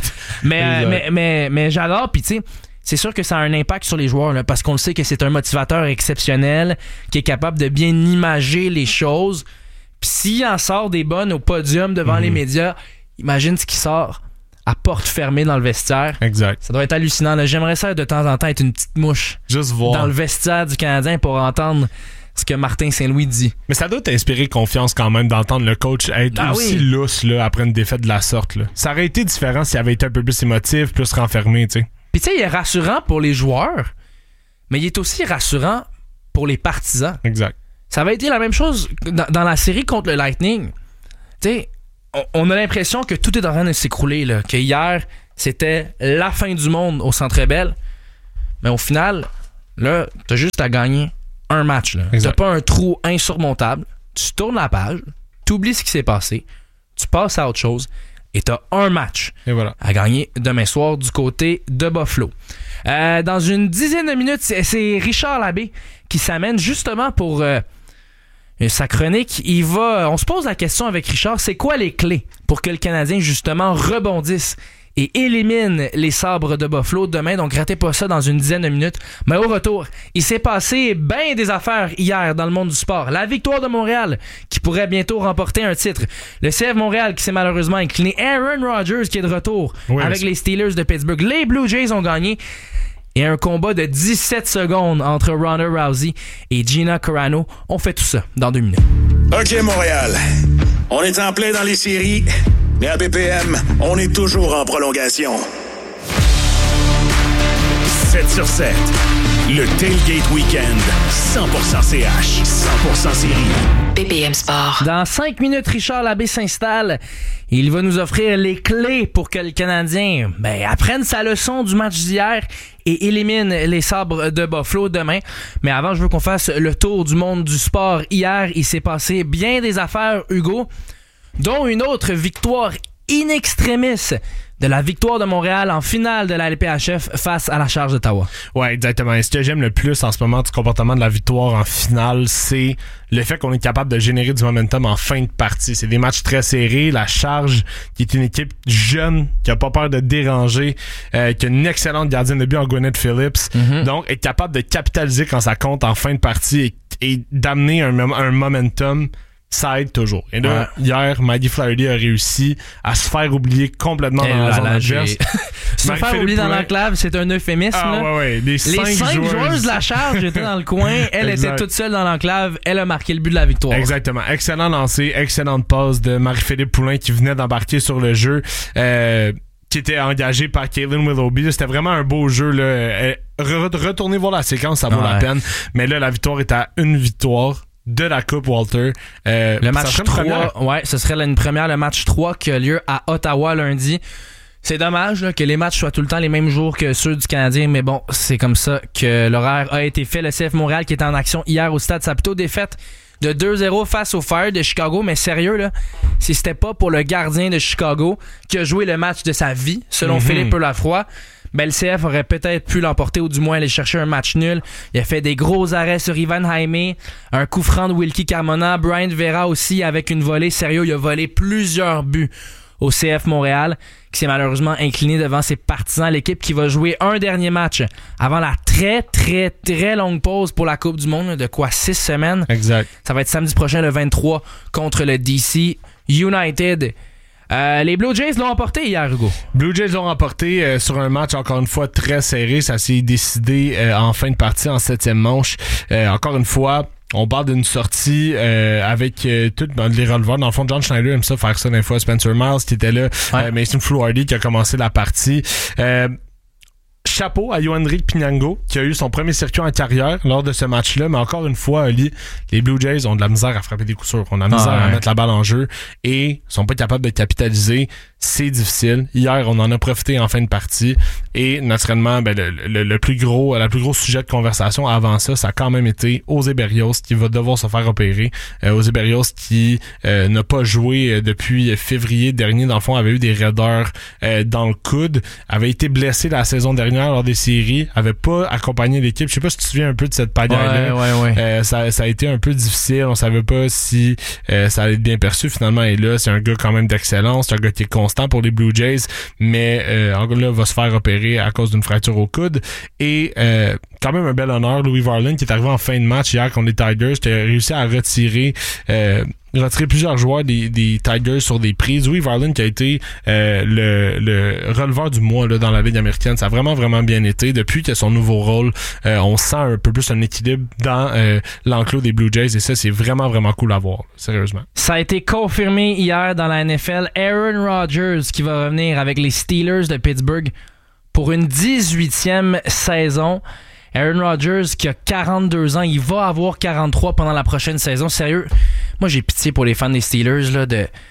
Mais j'adore, puis tu sais, c'est sûr que ça a un impact sur les joueurs là, parce qu'on le sait que c'est un motivateur exceptionnel qui est capable de bien imager les choses. Puis s'il en sort des bonnes au podium devant les médias, imagine ce qui sort à porte fermée dans le vestiaire. Exact. Ça doit être hallucinant. Là. J'aimerais ça de temps en temps être une petite mouche juste voir dans le vestiaire du Canadien pour entendre ce que Martin Saint-Louis dit. Mais ça doit t'inspirer confiance quand même d'entendre le coach être aussi lousse là, après une défaite de la sorte. Là. Ça aurait été différent s'il avait été un peu plus émotif, plus renfermé, tu sais. Puis tu sais, il est rassurant pour les joueurs, mais il est aussi rassurant pour les partisans. Exact. Ça avait été la même chose dans la série contre le Lightning. Tu sais, on a l'impression que tout est en train de s'écrouler, là, que hier, c'était la fin du monde au Centre Bell. Mais au final, là, t'as juste à gagner un match. Là. T'as pas un trou insurmontable. Tu tournes la page, t'oublies ce qui s'est passé, tu passes à autre chose et t'as un match à gagner demain soir du côté de Buffalo. Dans une dizaine de minutes, c'est Richard Labbé qui s'amène justement pour sa chronique. On se pose la question avec Richard, c'est quoi les clés pour que le Canadien justement rebondisse et élimine les Sabres de Buffalo demain? Donc ratez pas ça dans une dizaine de minutes. Mais au retour, il s'est passé bien des affaires hier dans le monde du sport. La victoire de Montréal qui pourrait bientôt remporter un titre. Le CF Montréal qui s'est malheureusement incliné. Aaron Rodgers qui est de retour avec les Steelers de Pittsburgh. Les Blue Jays ont gagné. Et un combat de 17 secondes entre Ronda Rousey et Gina Carano. On fait tout ça dans 2 minutes. OK, Montréal. On est en plein dans les séries, mais à BPM, on est toujours en prolongation. 7 sur 7. Le Tailgate Weekend. 100% CH. 100% série. BPM Sport. Dans 5 minutes, Richard Labbé s'installe. Il va nous offrir les clés pour que le Canadien apprenne sa leçon du match d'hier et élimine les Sabres de Buffalo demain. Mais avant, je veux qu'on fasse le tour du monde du sport. Hier, il s'est passé bien des affaires, Hugo, dont une autre victoire in extremis de la victoire de Montréal en finale de la LPHF face à la Charge d'Ottawa. Ouais, exactement. Et ce que j'aime le plus en ce moment du comportement de la victoire en finale, c'est le fait qu'on est capable de générer du momentum en fin de partie. C'est des matchs très serrés. La Charge, qui est une équipe jeune, qui a pas peur de déranger, qui a une excellente gardienne de but en Gwyneth Phillips. Donc, est capable de capitaliser quand ça compte en fin de partie et d'amener un momentum. Ça aide toujours. Et là, hier, Maggie Flaherty a réussi à se faire oublier complètement dans la zone adverse. Se faire oublier dans l'enclave, c'est un euphémisme. Les 5 joueuses de la Charge étaient dans le coin. Elle était toute seule dans l'enclave. Elle a marqué le but de la victoire. Exactement. Excellent lancer, excellente passe de Marie-Philippe Poulin qui venait d'embarquer sur le jeu. Qui était engagé par Kaylin Willoughby. C'était vraiment un beau jeu. Là. Retournez voir la séquence, ça vaut la peine. Mais là, la victoire est à une victoire de la Coupe Walter. Le match 3, ce serait une première, le match 3 qui a lieu à Ottawa lundi. C'est dommage là, que les matchs soient tout le temps les mêmes jours que ceux du Canadien, mais bon, c'est comme ça que l'horaire a été fait. Le CF Montréal qui était en action hier au Stade Saputo, défaite de 2-0 face au Fire de Chicago, mais sérieux là, si c'était pas pour le gardien de Chicago qui a joué le match de sa vie, selon Philippe Lafroy, le CF aurait peut-être pu l'emporter ou du moins aller chercher un match nul. Il a fait des gros arrêts sur Ivan Jaime, un coup franc de Wilkie Carmona, Brian Vera aussi avec une volée. Sérieux, il a volé plusieurs buts au CF Montréal qui s'est malheureusement incliné devant ses partisans. L'équipe qui va jouer un dernier match avant la très très très longue pause pour la Coupe du Monde de 6 semaines. Exact. Ça va être samedi prochain le 23 contre le DC United. Les Blue Jays l'ont emporté hier, Hugo. Blue Jays l'ont remporté sur un match encore une fois très serré. Ça s'est décidé en fin de partie, en 7e manche. Encore une fois, on parle d'une sortie avec tous les releveurs. Dans le fond, John Schneider aime ça faire ça des fois. Spencer Miles qui était là. Mason Fluhardy qui a commencé la partie. Chapeau à Yohandrick Pinango qui a eu son premier circuit en carrière lors de ce match-là, mais encore une fois, Ali, les Blue Jays ont de la misère à frapper des coups sûrs, ont de la misère à mettre la balle en jeu et sont pas capables de capitaliser. C'est difficile. Hier, on en a profité en fin de partie et naturellement, la plus grosse sujet de conversation avant ça, ça a quand même été José Berrios qui va devoir se faire opérer. José Berrios qui n'a pas joué depuis février dernier, dans le fond, avait eu des raideurs dans le coude, avait été blessé la saison dernière lors des séries, avait pas accompagné l'équipe. Je sais pas si tu te souviens un peu de cette pagaille-là. Ça a été un peu difficile. On savait pas si ça allait être bien perçu. Finalement, et là, c'est un gars quand même d'excellence. C'est un gars qui est constant pour les Blue Jays, mais là, va se faire opérer à cause d'une fracture au coude. Et quand même un bel honneur, Louis Varland, qui est arrivé en fin de match hier contre les Tigers, qui a réussi à retirer retiré plusieurs joueurs des Tigers sur des prises. Oui, Varland qui a été le releveur du mois là, dans la Ligue américaine. Ça a vraiment, vraiment bien été. Depuis qu'il a son nouveau rôle, on sent un peu plus un équilibre dans l'enclos des Blue Jays et ça, c'est vraiment, vraiment cool à voir. Sérieusement. Ça a été confirmé hier dans la NFL. Aaron Rodgers qui va revenir avec les Steelers de Pittsburgh pour une 18e saison. Aaron Rodgers qui a 42 ans, il va avoir 43 pendant la prochaine saison. Sérieux, moi j'ai pitié pour les fans des Steelers. Là,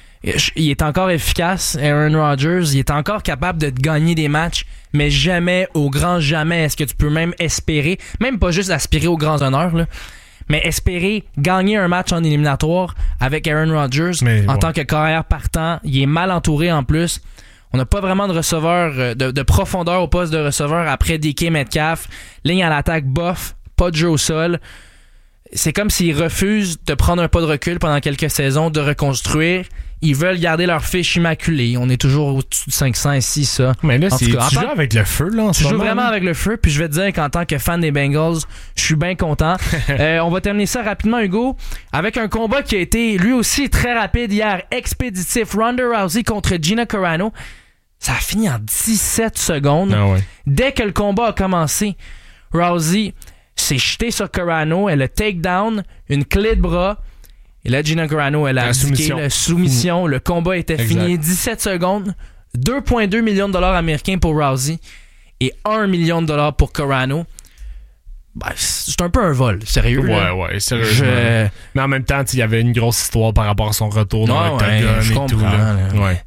il est encore efficace, Aaron Rodgers. Il est encore capable de gagner des matchs, mais jamais, au grand jamais, est-ce que tu peux même espérer, même pas juste aspirer aux grands honneurs, là, mais espérer gagner un match en éliminatoire avec Aaron Rodgers en tant que carrière partant. Il est mal entouré en plus. On n'a pas vraiment de receveur, de profondeur au poste de receveur après DK Metcalf. Ligne à l'attaque bof, pas de jeu au sol. C'est comme s'ils refusent de prendre un pas de recul pendant quelques saisons, de reconstruire. Ils veulent garder leur fiche immaculée. On est toujours au-dessus de 500 ici, ça. Mais là, tu joues avec le feu, là, en ce moment. Tu joues vraiment avec le feu, puis je vais te dire qu'en tant que fan des Bengals, je suis bien content. On va terminer ça rapidement, Hugo, avec un combat qui a été, lui aussi, très rapide hier, expéditif. Ronda Rousey contre Gina Carano. Ça a fini en 17 secondes. Ah ouais. Dès que le combat a commencé, Rousey s'est jetée sur Carano. Elle a takedown, une clé de bras. Et là, Gina Carano, elle a abdiqué la soumission. Le combat était fini. 17 secondes. 2,2 millions de dollars américains pour Rousey et 1 million de dollars pour Carano. Ben, c'est un peu un vol, sérieux. Ouais, sérieusement. Mais en même temps, il y avait une grosse histoire par rapport à son retour dans l'octogone et tout. Là. Ouais.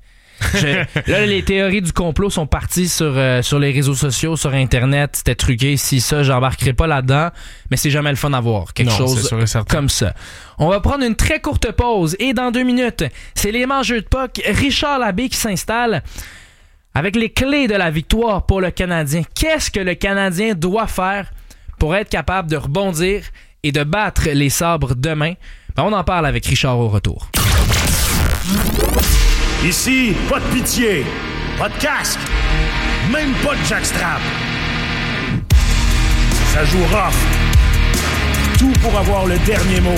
Là, les théories du complot sont parties sur les réseaux sociaux, sur Internet. C'était truqué. Si ça, j'embarquerai pas là-dedans. Mais c'est jamais le fun à voir. Quelque chose comme ça. On va prendre une très courte pause. Et dans 2 minutes, c'est les mangeux de puck. Richard Labbé qui s'installe avec les clés de la victoire pour le Canadien. Qu'est-ce que le Canadien doit faire pour être capable de rebondir et de battre les Sabres demain? Ben, on en parle avec Richard au retour. Ici, pas de pitié, pas de casque, même pas de jackstrap. Ça joue rough. Tout pour avoir le dernier mot.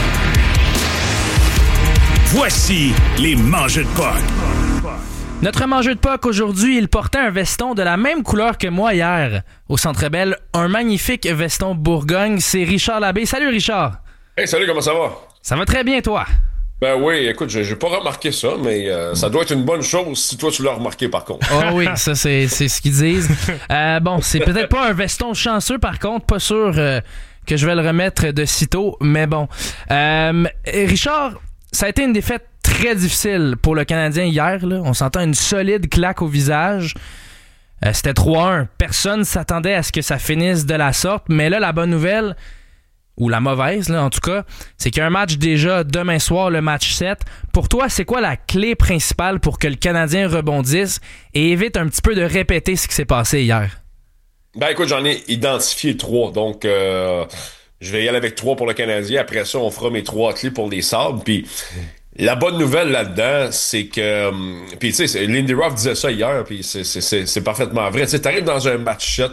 Voici les mangeux de puck. Notre mangeux de puck aujourd'hui, il portait un veston de la même couleur que moi hier au Centre Bell. Un magnifique veston Bourgogne. C'est Richard Labbé. Salut Richard. Hey, salut, comment ça va? Ça va très bien, toi? Ben oui, écoute, j'ai pas remarqué ça, mais ça doit être une bonne chose si toi tu l'as remarqué par contre. Oh oui, ça c'est ce qu'ils disent. Bon, c'est peut-être pas un veston chanceux par contre, pas sûr que je vais le remettre de sitôt, mais bon. Richard, ça a été une défaite très difficile pour le Canadien hier, là. On s'entend une solide claque au visage. C'était 3-1. Personne s'attendait à ce que ça finisse de la sorte, mais là, la bonne nouvelle, ou la mauvaise, là, en tout cas, c'est qu'il y a un match déjà demain soir, le match 7. Pour toi, c'est quoi la clé principale pour que le Canadien rebondisse et évite un petit peu de répéter ce qui s'est passé hier? Ben écoute, j'en ai identifié 3, donc je vais y aller avec 3 pour le Canadien. Après ça, on fera mes 3 clés pour les Sabres. Puis la bonne nouvelle là-dedans, c'est que... Puis tu sais, Lindy Ruff disait ça hier, puis c'est parfaitement vrai. Tu sais, t'arrives dans un match 7,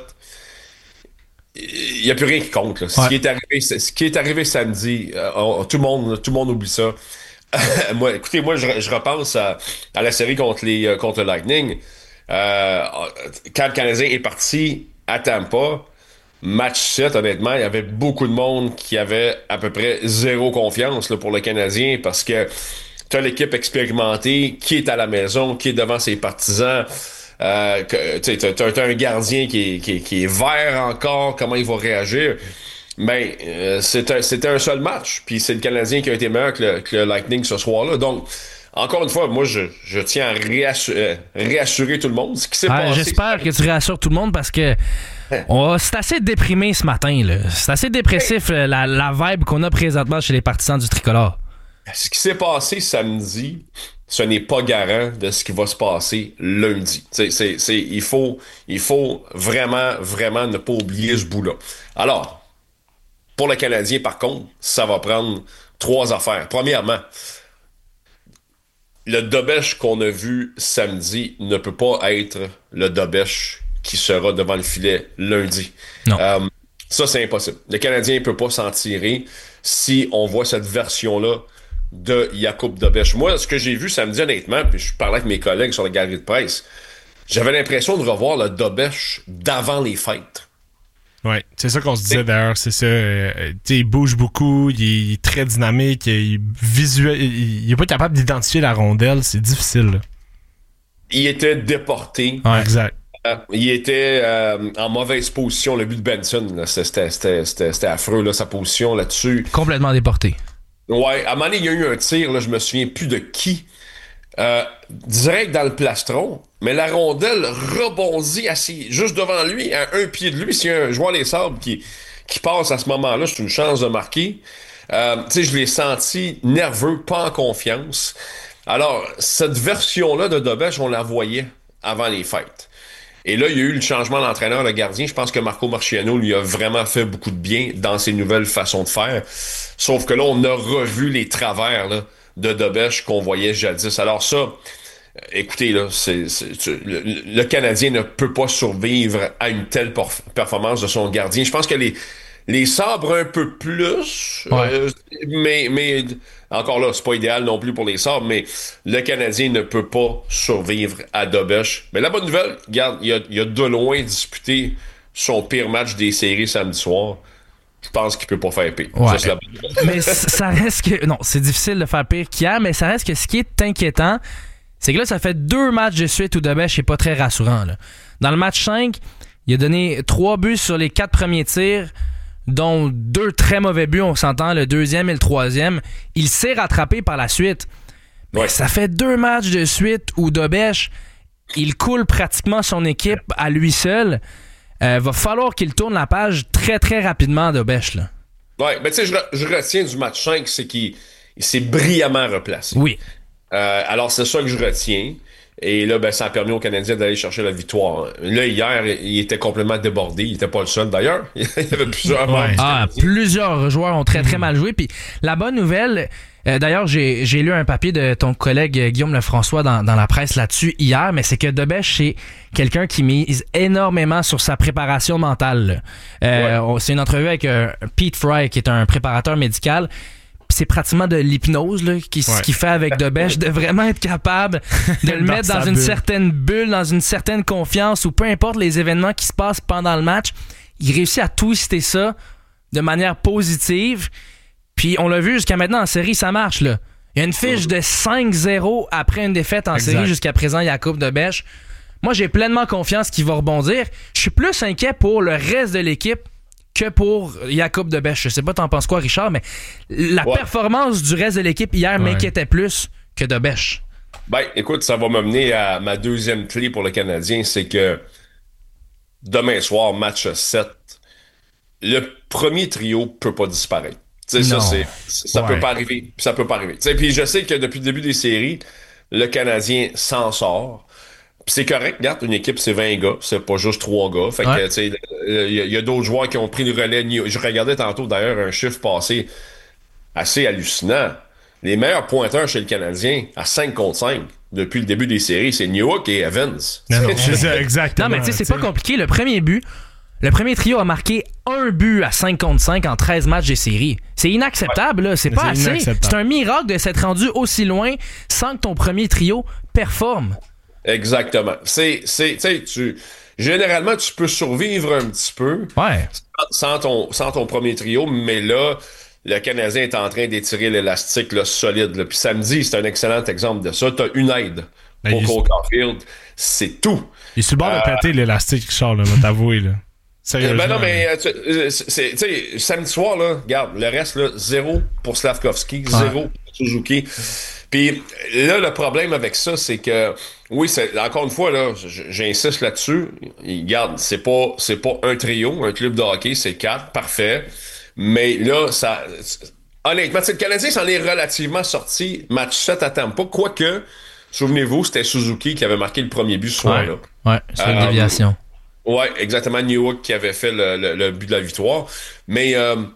il n'y a plus rien qui compte. Là. Ouais. Ce qui est arrivé samedi, tout le monde oublie ça. Moi, je repense à la série contre le Lightning. Quand le Canadien est parti à Tampa, match 7, honnêtement, il y avait beaucoup de monde qui avait à peu près 0 confiance là, pour le Canadien parce que tu as l'équipe expérimentée qui est à la maison, qui est devant ses partisans. T'as un gardien qui est vert encore, comment il va réagir? Mais c'était un seul match, puis c'est le Canadien qui a été meilleur que le Lightning ce soir-là. Donc, encore une fois, moi, je tiens à réassurer tout le monde. Ce qui s'est passé, j'espère que tu réassures tout le monde parce que c'est assez déprimé ce matin, là. C'est assez dépressif, la vibe qu'on a présentement chez les partisans du Tricolore. Ce qui s'est passé samedi, ce n'est pas garant de ce qui va se passer lundi. Il faut vraiment, vraiment ne pas oublier ce bout-là. Alors, pour le Canadien, par contre, ça va prendre 3 affaires. Premièrement, le Dobèche qu'on a vu samedi ne peut pas être le Dobèche qui sera devant le filet lundi. Non. Ça, c'est impossible. Le Canadien ne peut pas s'en tirer si on voit cette version-là de Jakub Dobeš. Moi, ce que j'ai vu samedi, honnêtement, puis je parlais avec mes collègues sur la galerie de presse, j'avais l'impression de revoir le Dobeš d'avant les fêtes. Ouais, c'est ça qu'on se disait d'ailleurs, c'est ça. Il bouge beaucoup, il est très dynamique, il est pas capable d'identifier la rondelle, c'est difficile. Là. Il était déporté. Ouais, exact. Il était en mauvaise position, le but de Benson. Là, c'était affreux, là, sa position là-dessus. Complètement déporté. Ouais, à un moment donné, il y a eu un tir, là, je me souviens plus de qui. Direct dans le plastron, mais la rondelle rebondit juste devant lui, à un pied de lui. S'il y a un joueur des Sabres qui passe à ce moment-là, c'est une chance de marquer. Je l'ai senti nerveux, pas en confiance. Alors, cette version-là de Dobeš, on la voyait avant les fêtes. Et là, il y a eu le changement d'entraîneur, le gardien. Je pense que Marco Marciano lui a vraiment fait beaucoup de bien dans ses nouvelles façons de faire. Sauf que là, on a revu les travers là, de Dobeš qu'on voyait jadis. Alors ça, écoutez, là, le Canadien ne peut pas survivre à une telle performance de son gardien. Je pense que les Sabres un peu plus, mais encore là, c'est pas idéal non plus pour les Sabres, mais le Canadien ne peut pas survivre à Dobeš. Mais la bonne nouvelle, regarde, il a de loin disputé son pire match des séries samedi soir. Je pense qu'il peut pas faire pire. Ouais. Mais ça reste que... Non, c'est difficile de faire pire qu'hier, mais ça reste que ce qui est inquiétant, c'est que là, ça fait 2 matchs de suite où Dobeš n'est pas très rassurant. Là. Dans le match 5, il a donné 3 buts sur les 4 premiers tirs, dont 2 très mauvais buts, on s'entend, le 2e et le 3e. Il s'est rattrapé par la suite. Mais ça fait 2 matchs de suite où Dobeš, il coule pratiquement son équipe à lui seul. Va falloir qu'il tourne la page très, très rapidement, Dobeš. Là. Ouais, mais tu sais, je retiens du match 5, c'est qu'il s'est brillamment replacé. Oui. Alors, c'est ça que je retiens. Et là, ben, ça a permis aux Canadiens d'aller chercher la victoire. Là, hier, il était complètement débordé. Il était pas le seul, d'ailleurs. Il y avait plusieurs membres. Plusieurs joueurs ont très, très mal joué. Puis la bonne nouvelle, d'ailleurs, j'ai lu un papier de ton collègue Guillaume Lefrançois dans la presse là-dessus hier, mais c'est que Dobeš, c'est quelqu'un qui mise énormément sur sa préparation mentale. C'est une entrevue avec Pete Fry, qui est un préparateur médical. C'est pratiquement de l'hypnose là, ce qu'il fait avec Dobeš, de vraiment être capable de le mettre dans une certaine bulle, dans une certaine confiance, ou peu importe les événements qui se passent pendant le match, il réussit à twister ça de manière positive. Puis on l'a vu jusqu'à maintenant en série, ça marche. Là. Il y a une fiche de 5-0 après une défaite en série jusqu'à présent, Jakub Dobeš. Moi, j'ai pleinement confiance qu'il va rebondir. Je suis plus inquiet pour le reste de l'équipe que pour Jakub Dobeš. Je sais pas t'en penses quoi, Richard, mais la performance du reste de l'équipe hier m'inquiétait plus que Dobeš. Ben, écoute, ça va m'amener à ma deuxième clé pour le Canadien, c'est que demain soir, match 7, le premier trio peut pas disparaître. Tu sais, ça peut pas arriver. Ça peut pas arriver. Tu sais, puis je sais que depuis le début des séries, le Canadien s'en sort. Pis c'est correct, regarde, une équipe, c'est 20 gars, c'est pas juste 3 gars. Fait que, tu sais, il y a d'autres joueurs qui ont pris le relais. Je regardais tantôt, d'ailleurs, un chiffre passé assez hallucinant. Les meilleurs pointeurs chez le Canadien, à 5 contre 5, depuis le début des séries, c'est Newhook et Evans. Non, c'est ça, exactement. Non, mais tu sais, c'est pas compliqué. Le premier trio a marqué 1 but à 5 contre 5 en 13 matchs des séries. C'est inacceptable, là. C'est pas assez. C'est un miracle de s'être rendu aussi loin sans que ton premier trio performe. Exactement. Généralement, tu peux survivre un petit peu sans ton premier trio, mais là, le Canadien est en train d'étirer l'élastique là, solide. Là. Puis samedi, c'est un excellent exemple de ça. T'as une aide pour Cole Caulfield. C'est tout. Il est sur le bord de péter l'élastique, Richard, là, va t'avouer. Là. Sérieusement. Ben non, mais tu sais, samedi soir, là, regarde, le reste, là, 0 pour Slavkovski, 0 pour Suzuki. Puis là, le problème avec ça, c'est que, oui, encore une fois, là, j'insiste là-dessus. Regarde, c'est pas un trio, un club de hockey, c'est 4, parfait. Mais là, honnêtement, le Canadien s'en est relativement sorti. Match 7 à Tampa, quoique, souvenez-vous, c'était Suzuki qui avait marqué le premier but ce soir-là. Ouais, sur une déviation. Ouais, exactement, Newhook qui avait fait le but de la victoire. Mais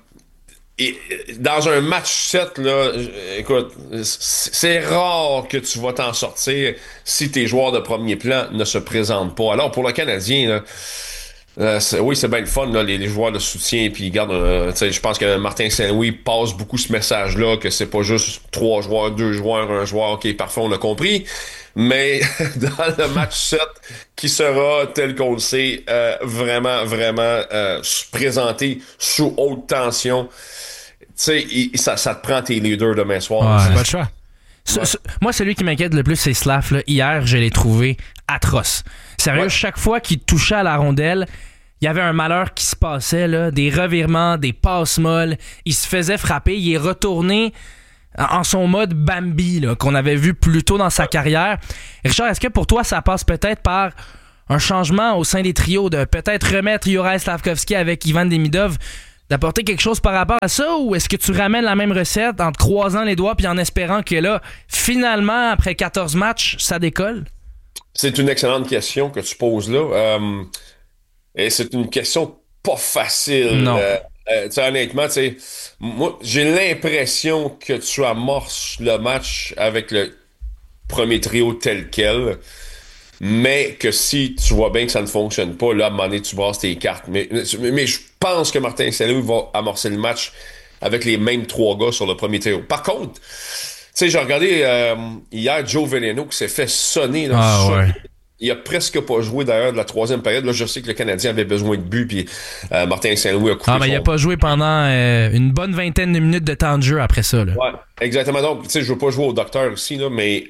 dans un match 7, là, écoute, c'est rare que tu vas t'en sortir si tes joueurs de premier plan ne se présentent pas. Alors, pour le Canadien, là, Oui, c'est bien le fun, là, les joueurs de soutien. Puis, regarde, je pense que Martin Saint-Louis passe beaucoup ce message-là, que c'est pas juste 3 joueurs, 2 joueurs, 1 joueur. OK, parfait, on a compris. Mais dans le match 7, qui sera, tel qu'on le sait, vraiment présenté sous haute tension, tu sais, ça te prend tes leaders demain soir. Ouais. C'est pas le choix. Moi, celui qui m'inquiète le plus, c'est Slav. Là. Hier, je l'ai trouvé atroce. Sérieux, chaque fois qu'il touchait à la rondelle, il y avait un malheur qui se passait, là, des revirements, des passes molles. Il se faisait frapper. Il est retourné en son mode Bambi, là, qu'on avait vu plus tôt dans sa carrière. Richard, est-ce que pour toi, ça passe peut-être par un changement au sein des trios, de peut-être remettre Juraj Slafkovský avec Ivan Demidov, d'apporter quelque chose par rapport à ça, ou est-ce que tu ramènes la même recette en te croisant les doigts puis en espérant que là, finalement, après 14 matchs, ça décolle? C'est une excellente question que tu poses là. Et c'est une question pas facile. Non. Honnêtement, moi, j'ai l'impression que tu amorces le match avec le premier trio tel quel, mais que si tu vois bien que ça ne fonctionne pas, là, à un moment donné, tu brasses tes cartes. Mais je pense que Martin Saint-Louis va amorcer le match avec les mêmes 3 gars sur le premier trio. Par contre, tu sais, j'ai regardé hier Joe Veleno qui s'est fait sonner. Là, ouais. Il a presque pas joué d'ailleurs de la 3e période. Là, je sais que le Canadien avait besoin de but, puis Martin Saint-Louis a coupé mais il a pas joué pendant une bonne vingtaine de minutes de temps de jeu après ça. Là. Ouais, exactement. Donc, tu sais, je veux pas jouer au docteur aussi, là, mais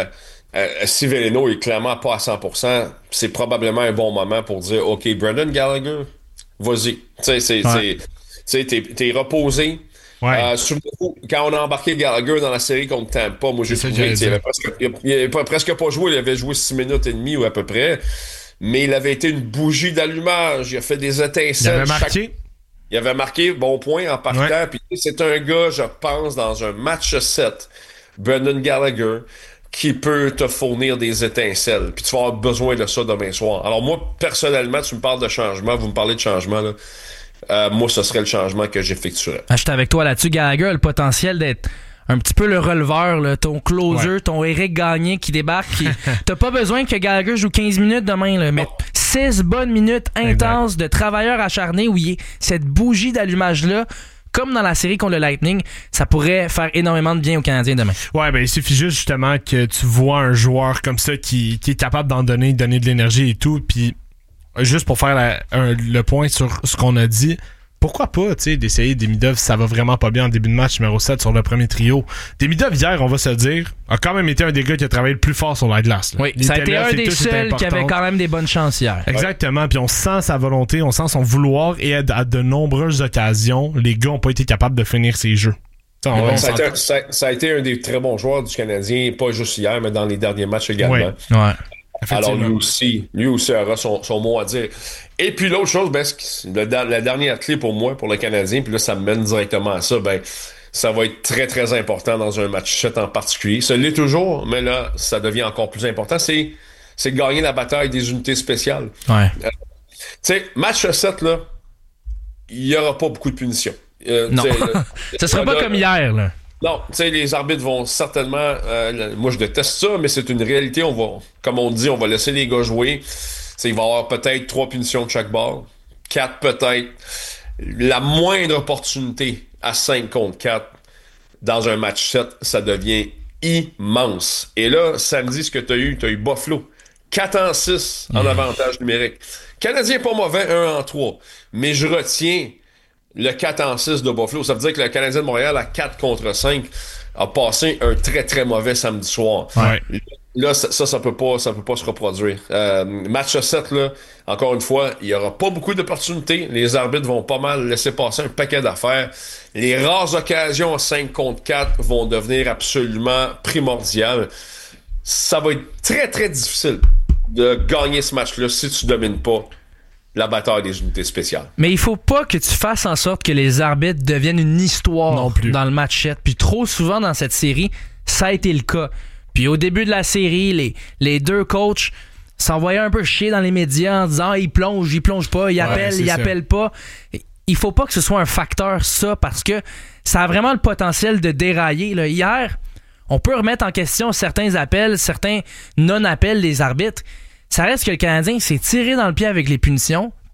si Veleno est clairement pas à 100%, c'est probablement un bon moment pour dire, OK, Brendan Gallagher, vas-y. Tu sais, t'es reposé. Ouais. Souvenez-vous, quand on a embarqué Gallagher dans la série contre Tampa, moi j'ai trouvé qu'il avait presque pas joué, il avait joué 6 minutes et demie ou à peu près, mais il avait été une bougie d'allumage, il a fait des étincelles. Il avait marqué, bon point en partant, puis c'est un gars, je pense, dans un match 7, Brendan Gallagher, qui peut te fournir des étincelles, puis tu vas avoir besoin de ça demain soir. Alors moi, personnellement, tu me parles de changement, vous me parlez de changement, là. Moi, ce serait le changement que j'effectuerais. Je suis avec toi là-dessus. Gallagher a le potentiel d'être un petit peu le releveur, là, ton closer, ton Éric Gagné qui débarque. T'as pas besoin que Gallagher joue 15 minutes demain, là, mais 6 bonnes minutes intenses de travailleurs acharnés où il y a cette bougie d'allumage-là. Comme dans la série contre le Lightning, ça pourrait faire énormément de bien aux Canadiens demain. Ouais, ben il suffit juste justement que tu vois un joueur comme ça qui est capable d'en donner de l'énergie et tout, puis juste pour faire le point sur ce qu'on a dit, pourquoi pas, tu sais, d'essayer Demidov si ça va vraiment pas bien en début de match numéro 7 sur le premier trio. Demidov, hier, on va se le dire, a quand même été un des gars qui a travaillé le plus fort sur la glace. Là. Oui, ça a été un des seuls qui avait quand même des bonnes chances hier. Exactement, puis on sent sa volonté, on sent son vouloir, et à de nombreuses occasions, les gars ont pas été capables de finir ses jeux. Ça a été un des très bons joueurs du Canadien, pas juste hier, mais dans les derniers matchs également. Ouais. Alors lui aussi aura son mot à dire. Et puis l'autre chose, la dernière clé pour moi, pour le Canadien, puis là ça me mène directement à ça, ça va être très très important dans un match 7 en particulier. Ça l'est toujours, mais là ça devient encore plus important, c'est de gagner la bataille des unités spéciales. Ouais. Tu sais, match 7 là, il y aura pas beaucoup de punitions. Non, ça sera pas comme hier là. Non, tu sais, les arbitres vont certainement... moi, je déteste ça, mais c'est une réalité. Comme on dit, on va laisser les gars jouer. Il va y avoir peut-être 3 punitions de chaque bord. 4 peut-être. La moindre opportunité à 5 contre 4 dans un match 7, ça devient immense. Et là, samedi, ce que tu as eu Buffalo. 4-6 en avantage numérique. Canadien pas mauvais, 1-3. Mais je retiens... le 4-6 de Buffalo. Ça veut dire que le Canadien de Montréal, à 4-5, a passé un très, très mauvais samedi soir. Ouais. Là, ça peut pas se reproduire. Match 7, là, encore une fois, il y aura pas beaucoup d'opportunités. Les arbitres vont pas mal laisser passer un paquet d'affaires. Les rares occasions à 5 contre 4 vont devenir absolument primordiales. Ça va être très, très difficile de gagner ce match-là si tu domines pas la bataille des unités spéciales. Mais il faut pas que tu fasses en sorte que les arbitres deviennent une histoire non plus dans le match 7. Puis trop souvent dans cette série, ça a été le cas. Puis au début de la série, les deux coachs s'envoyaient un peu chier dans les médias en disant il plonge pas, il appelle pas. Il faut pas que ce soit un facteur, ça, parce que ça a vraiment le potentiel de dérailler. Là. Hier, on peut remettre en question certains appels, certains non-appels des arbitres. Ça reste que le Canadien s'est tiré dans le pied avec les punitions. Puis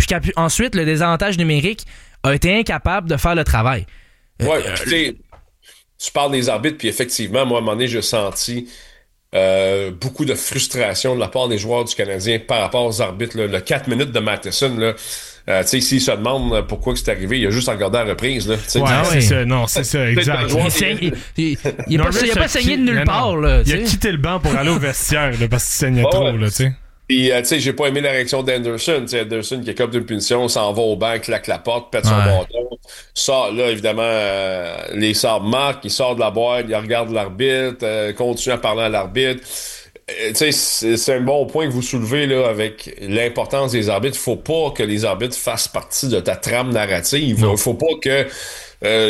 puis ensuite, le désavantage numérique a été incapable de faire le travail. Ouais, tu parles des arbitres, puis effectivement, moi, à un moment donné, j'ai senti beaucoup de frustration de la part des joueurs du Canadien par rapport aux arbitres. Là. Le 4 minutes de Matheson, là, s'il se demande pourquoi c'est arrivé, il a juste regardé la reprise. Là, c'est ça, non, c'est ça, exact. Il a pas saigné de nulle part. Là, il a quitté le banc pour aller au vestiaire là, parce qu'il saignait trop. Là, tu sais. Puis, tu sais, j'ai pas aimé la réaction d'Anderson. Anderson qui écope d'une punition, s'en va au banc, claque la porte, pète son bâton. Sort, là, évidemment, les sabres marquent, il sort de la boîte, il regarde l'arbitre, continue à parler à l'arbitre. Tu sais, c'est un bon point que vous soulevez, là, avec l'importance des arbitres. Faut pas que les arbitres fassent partie de ta trame narrative. Faut pas que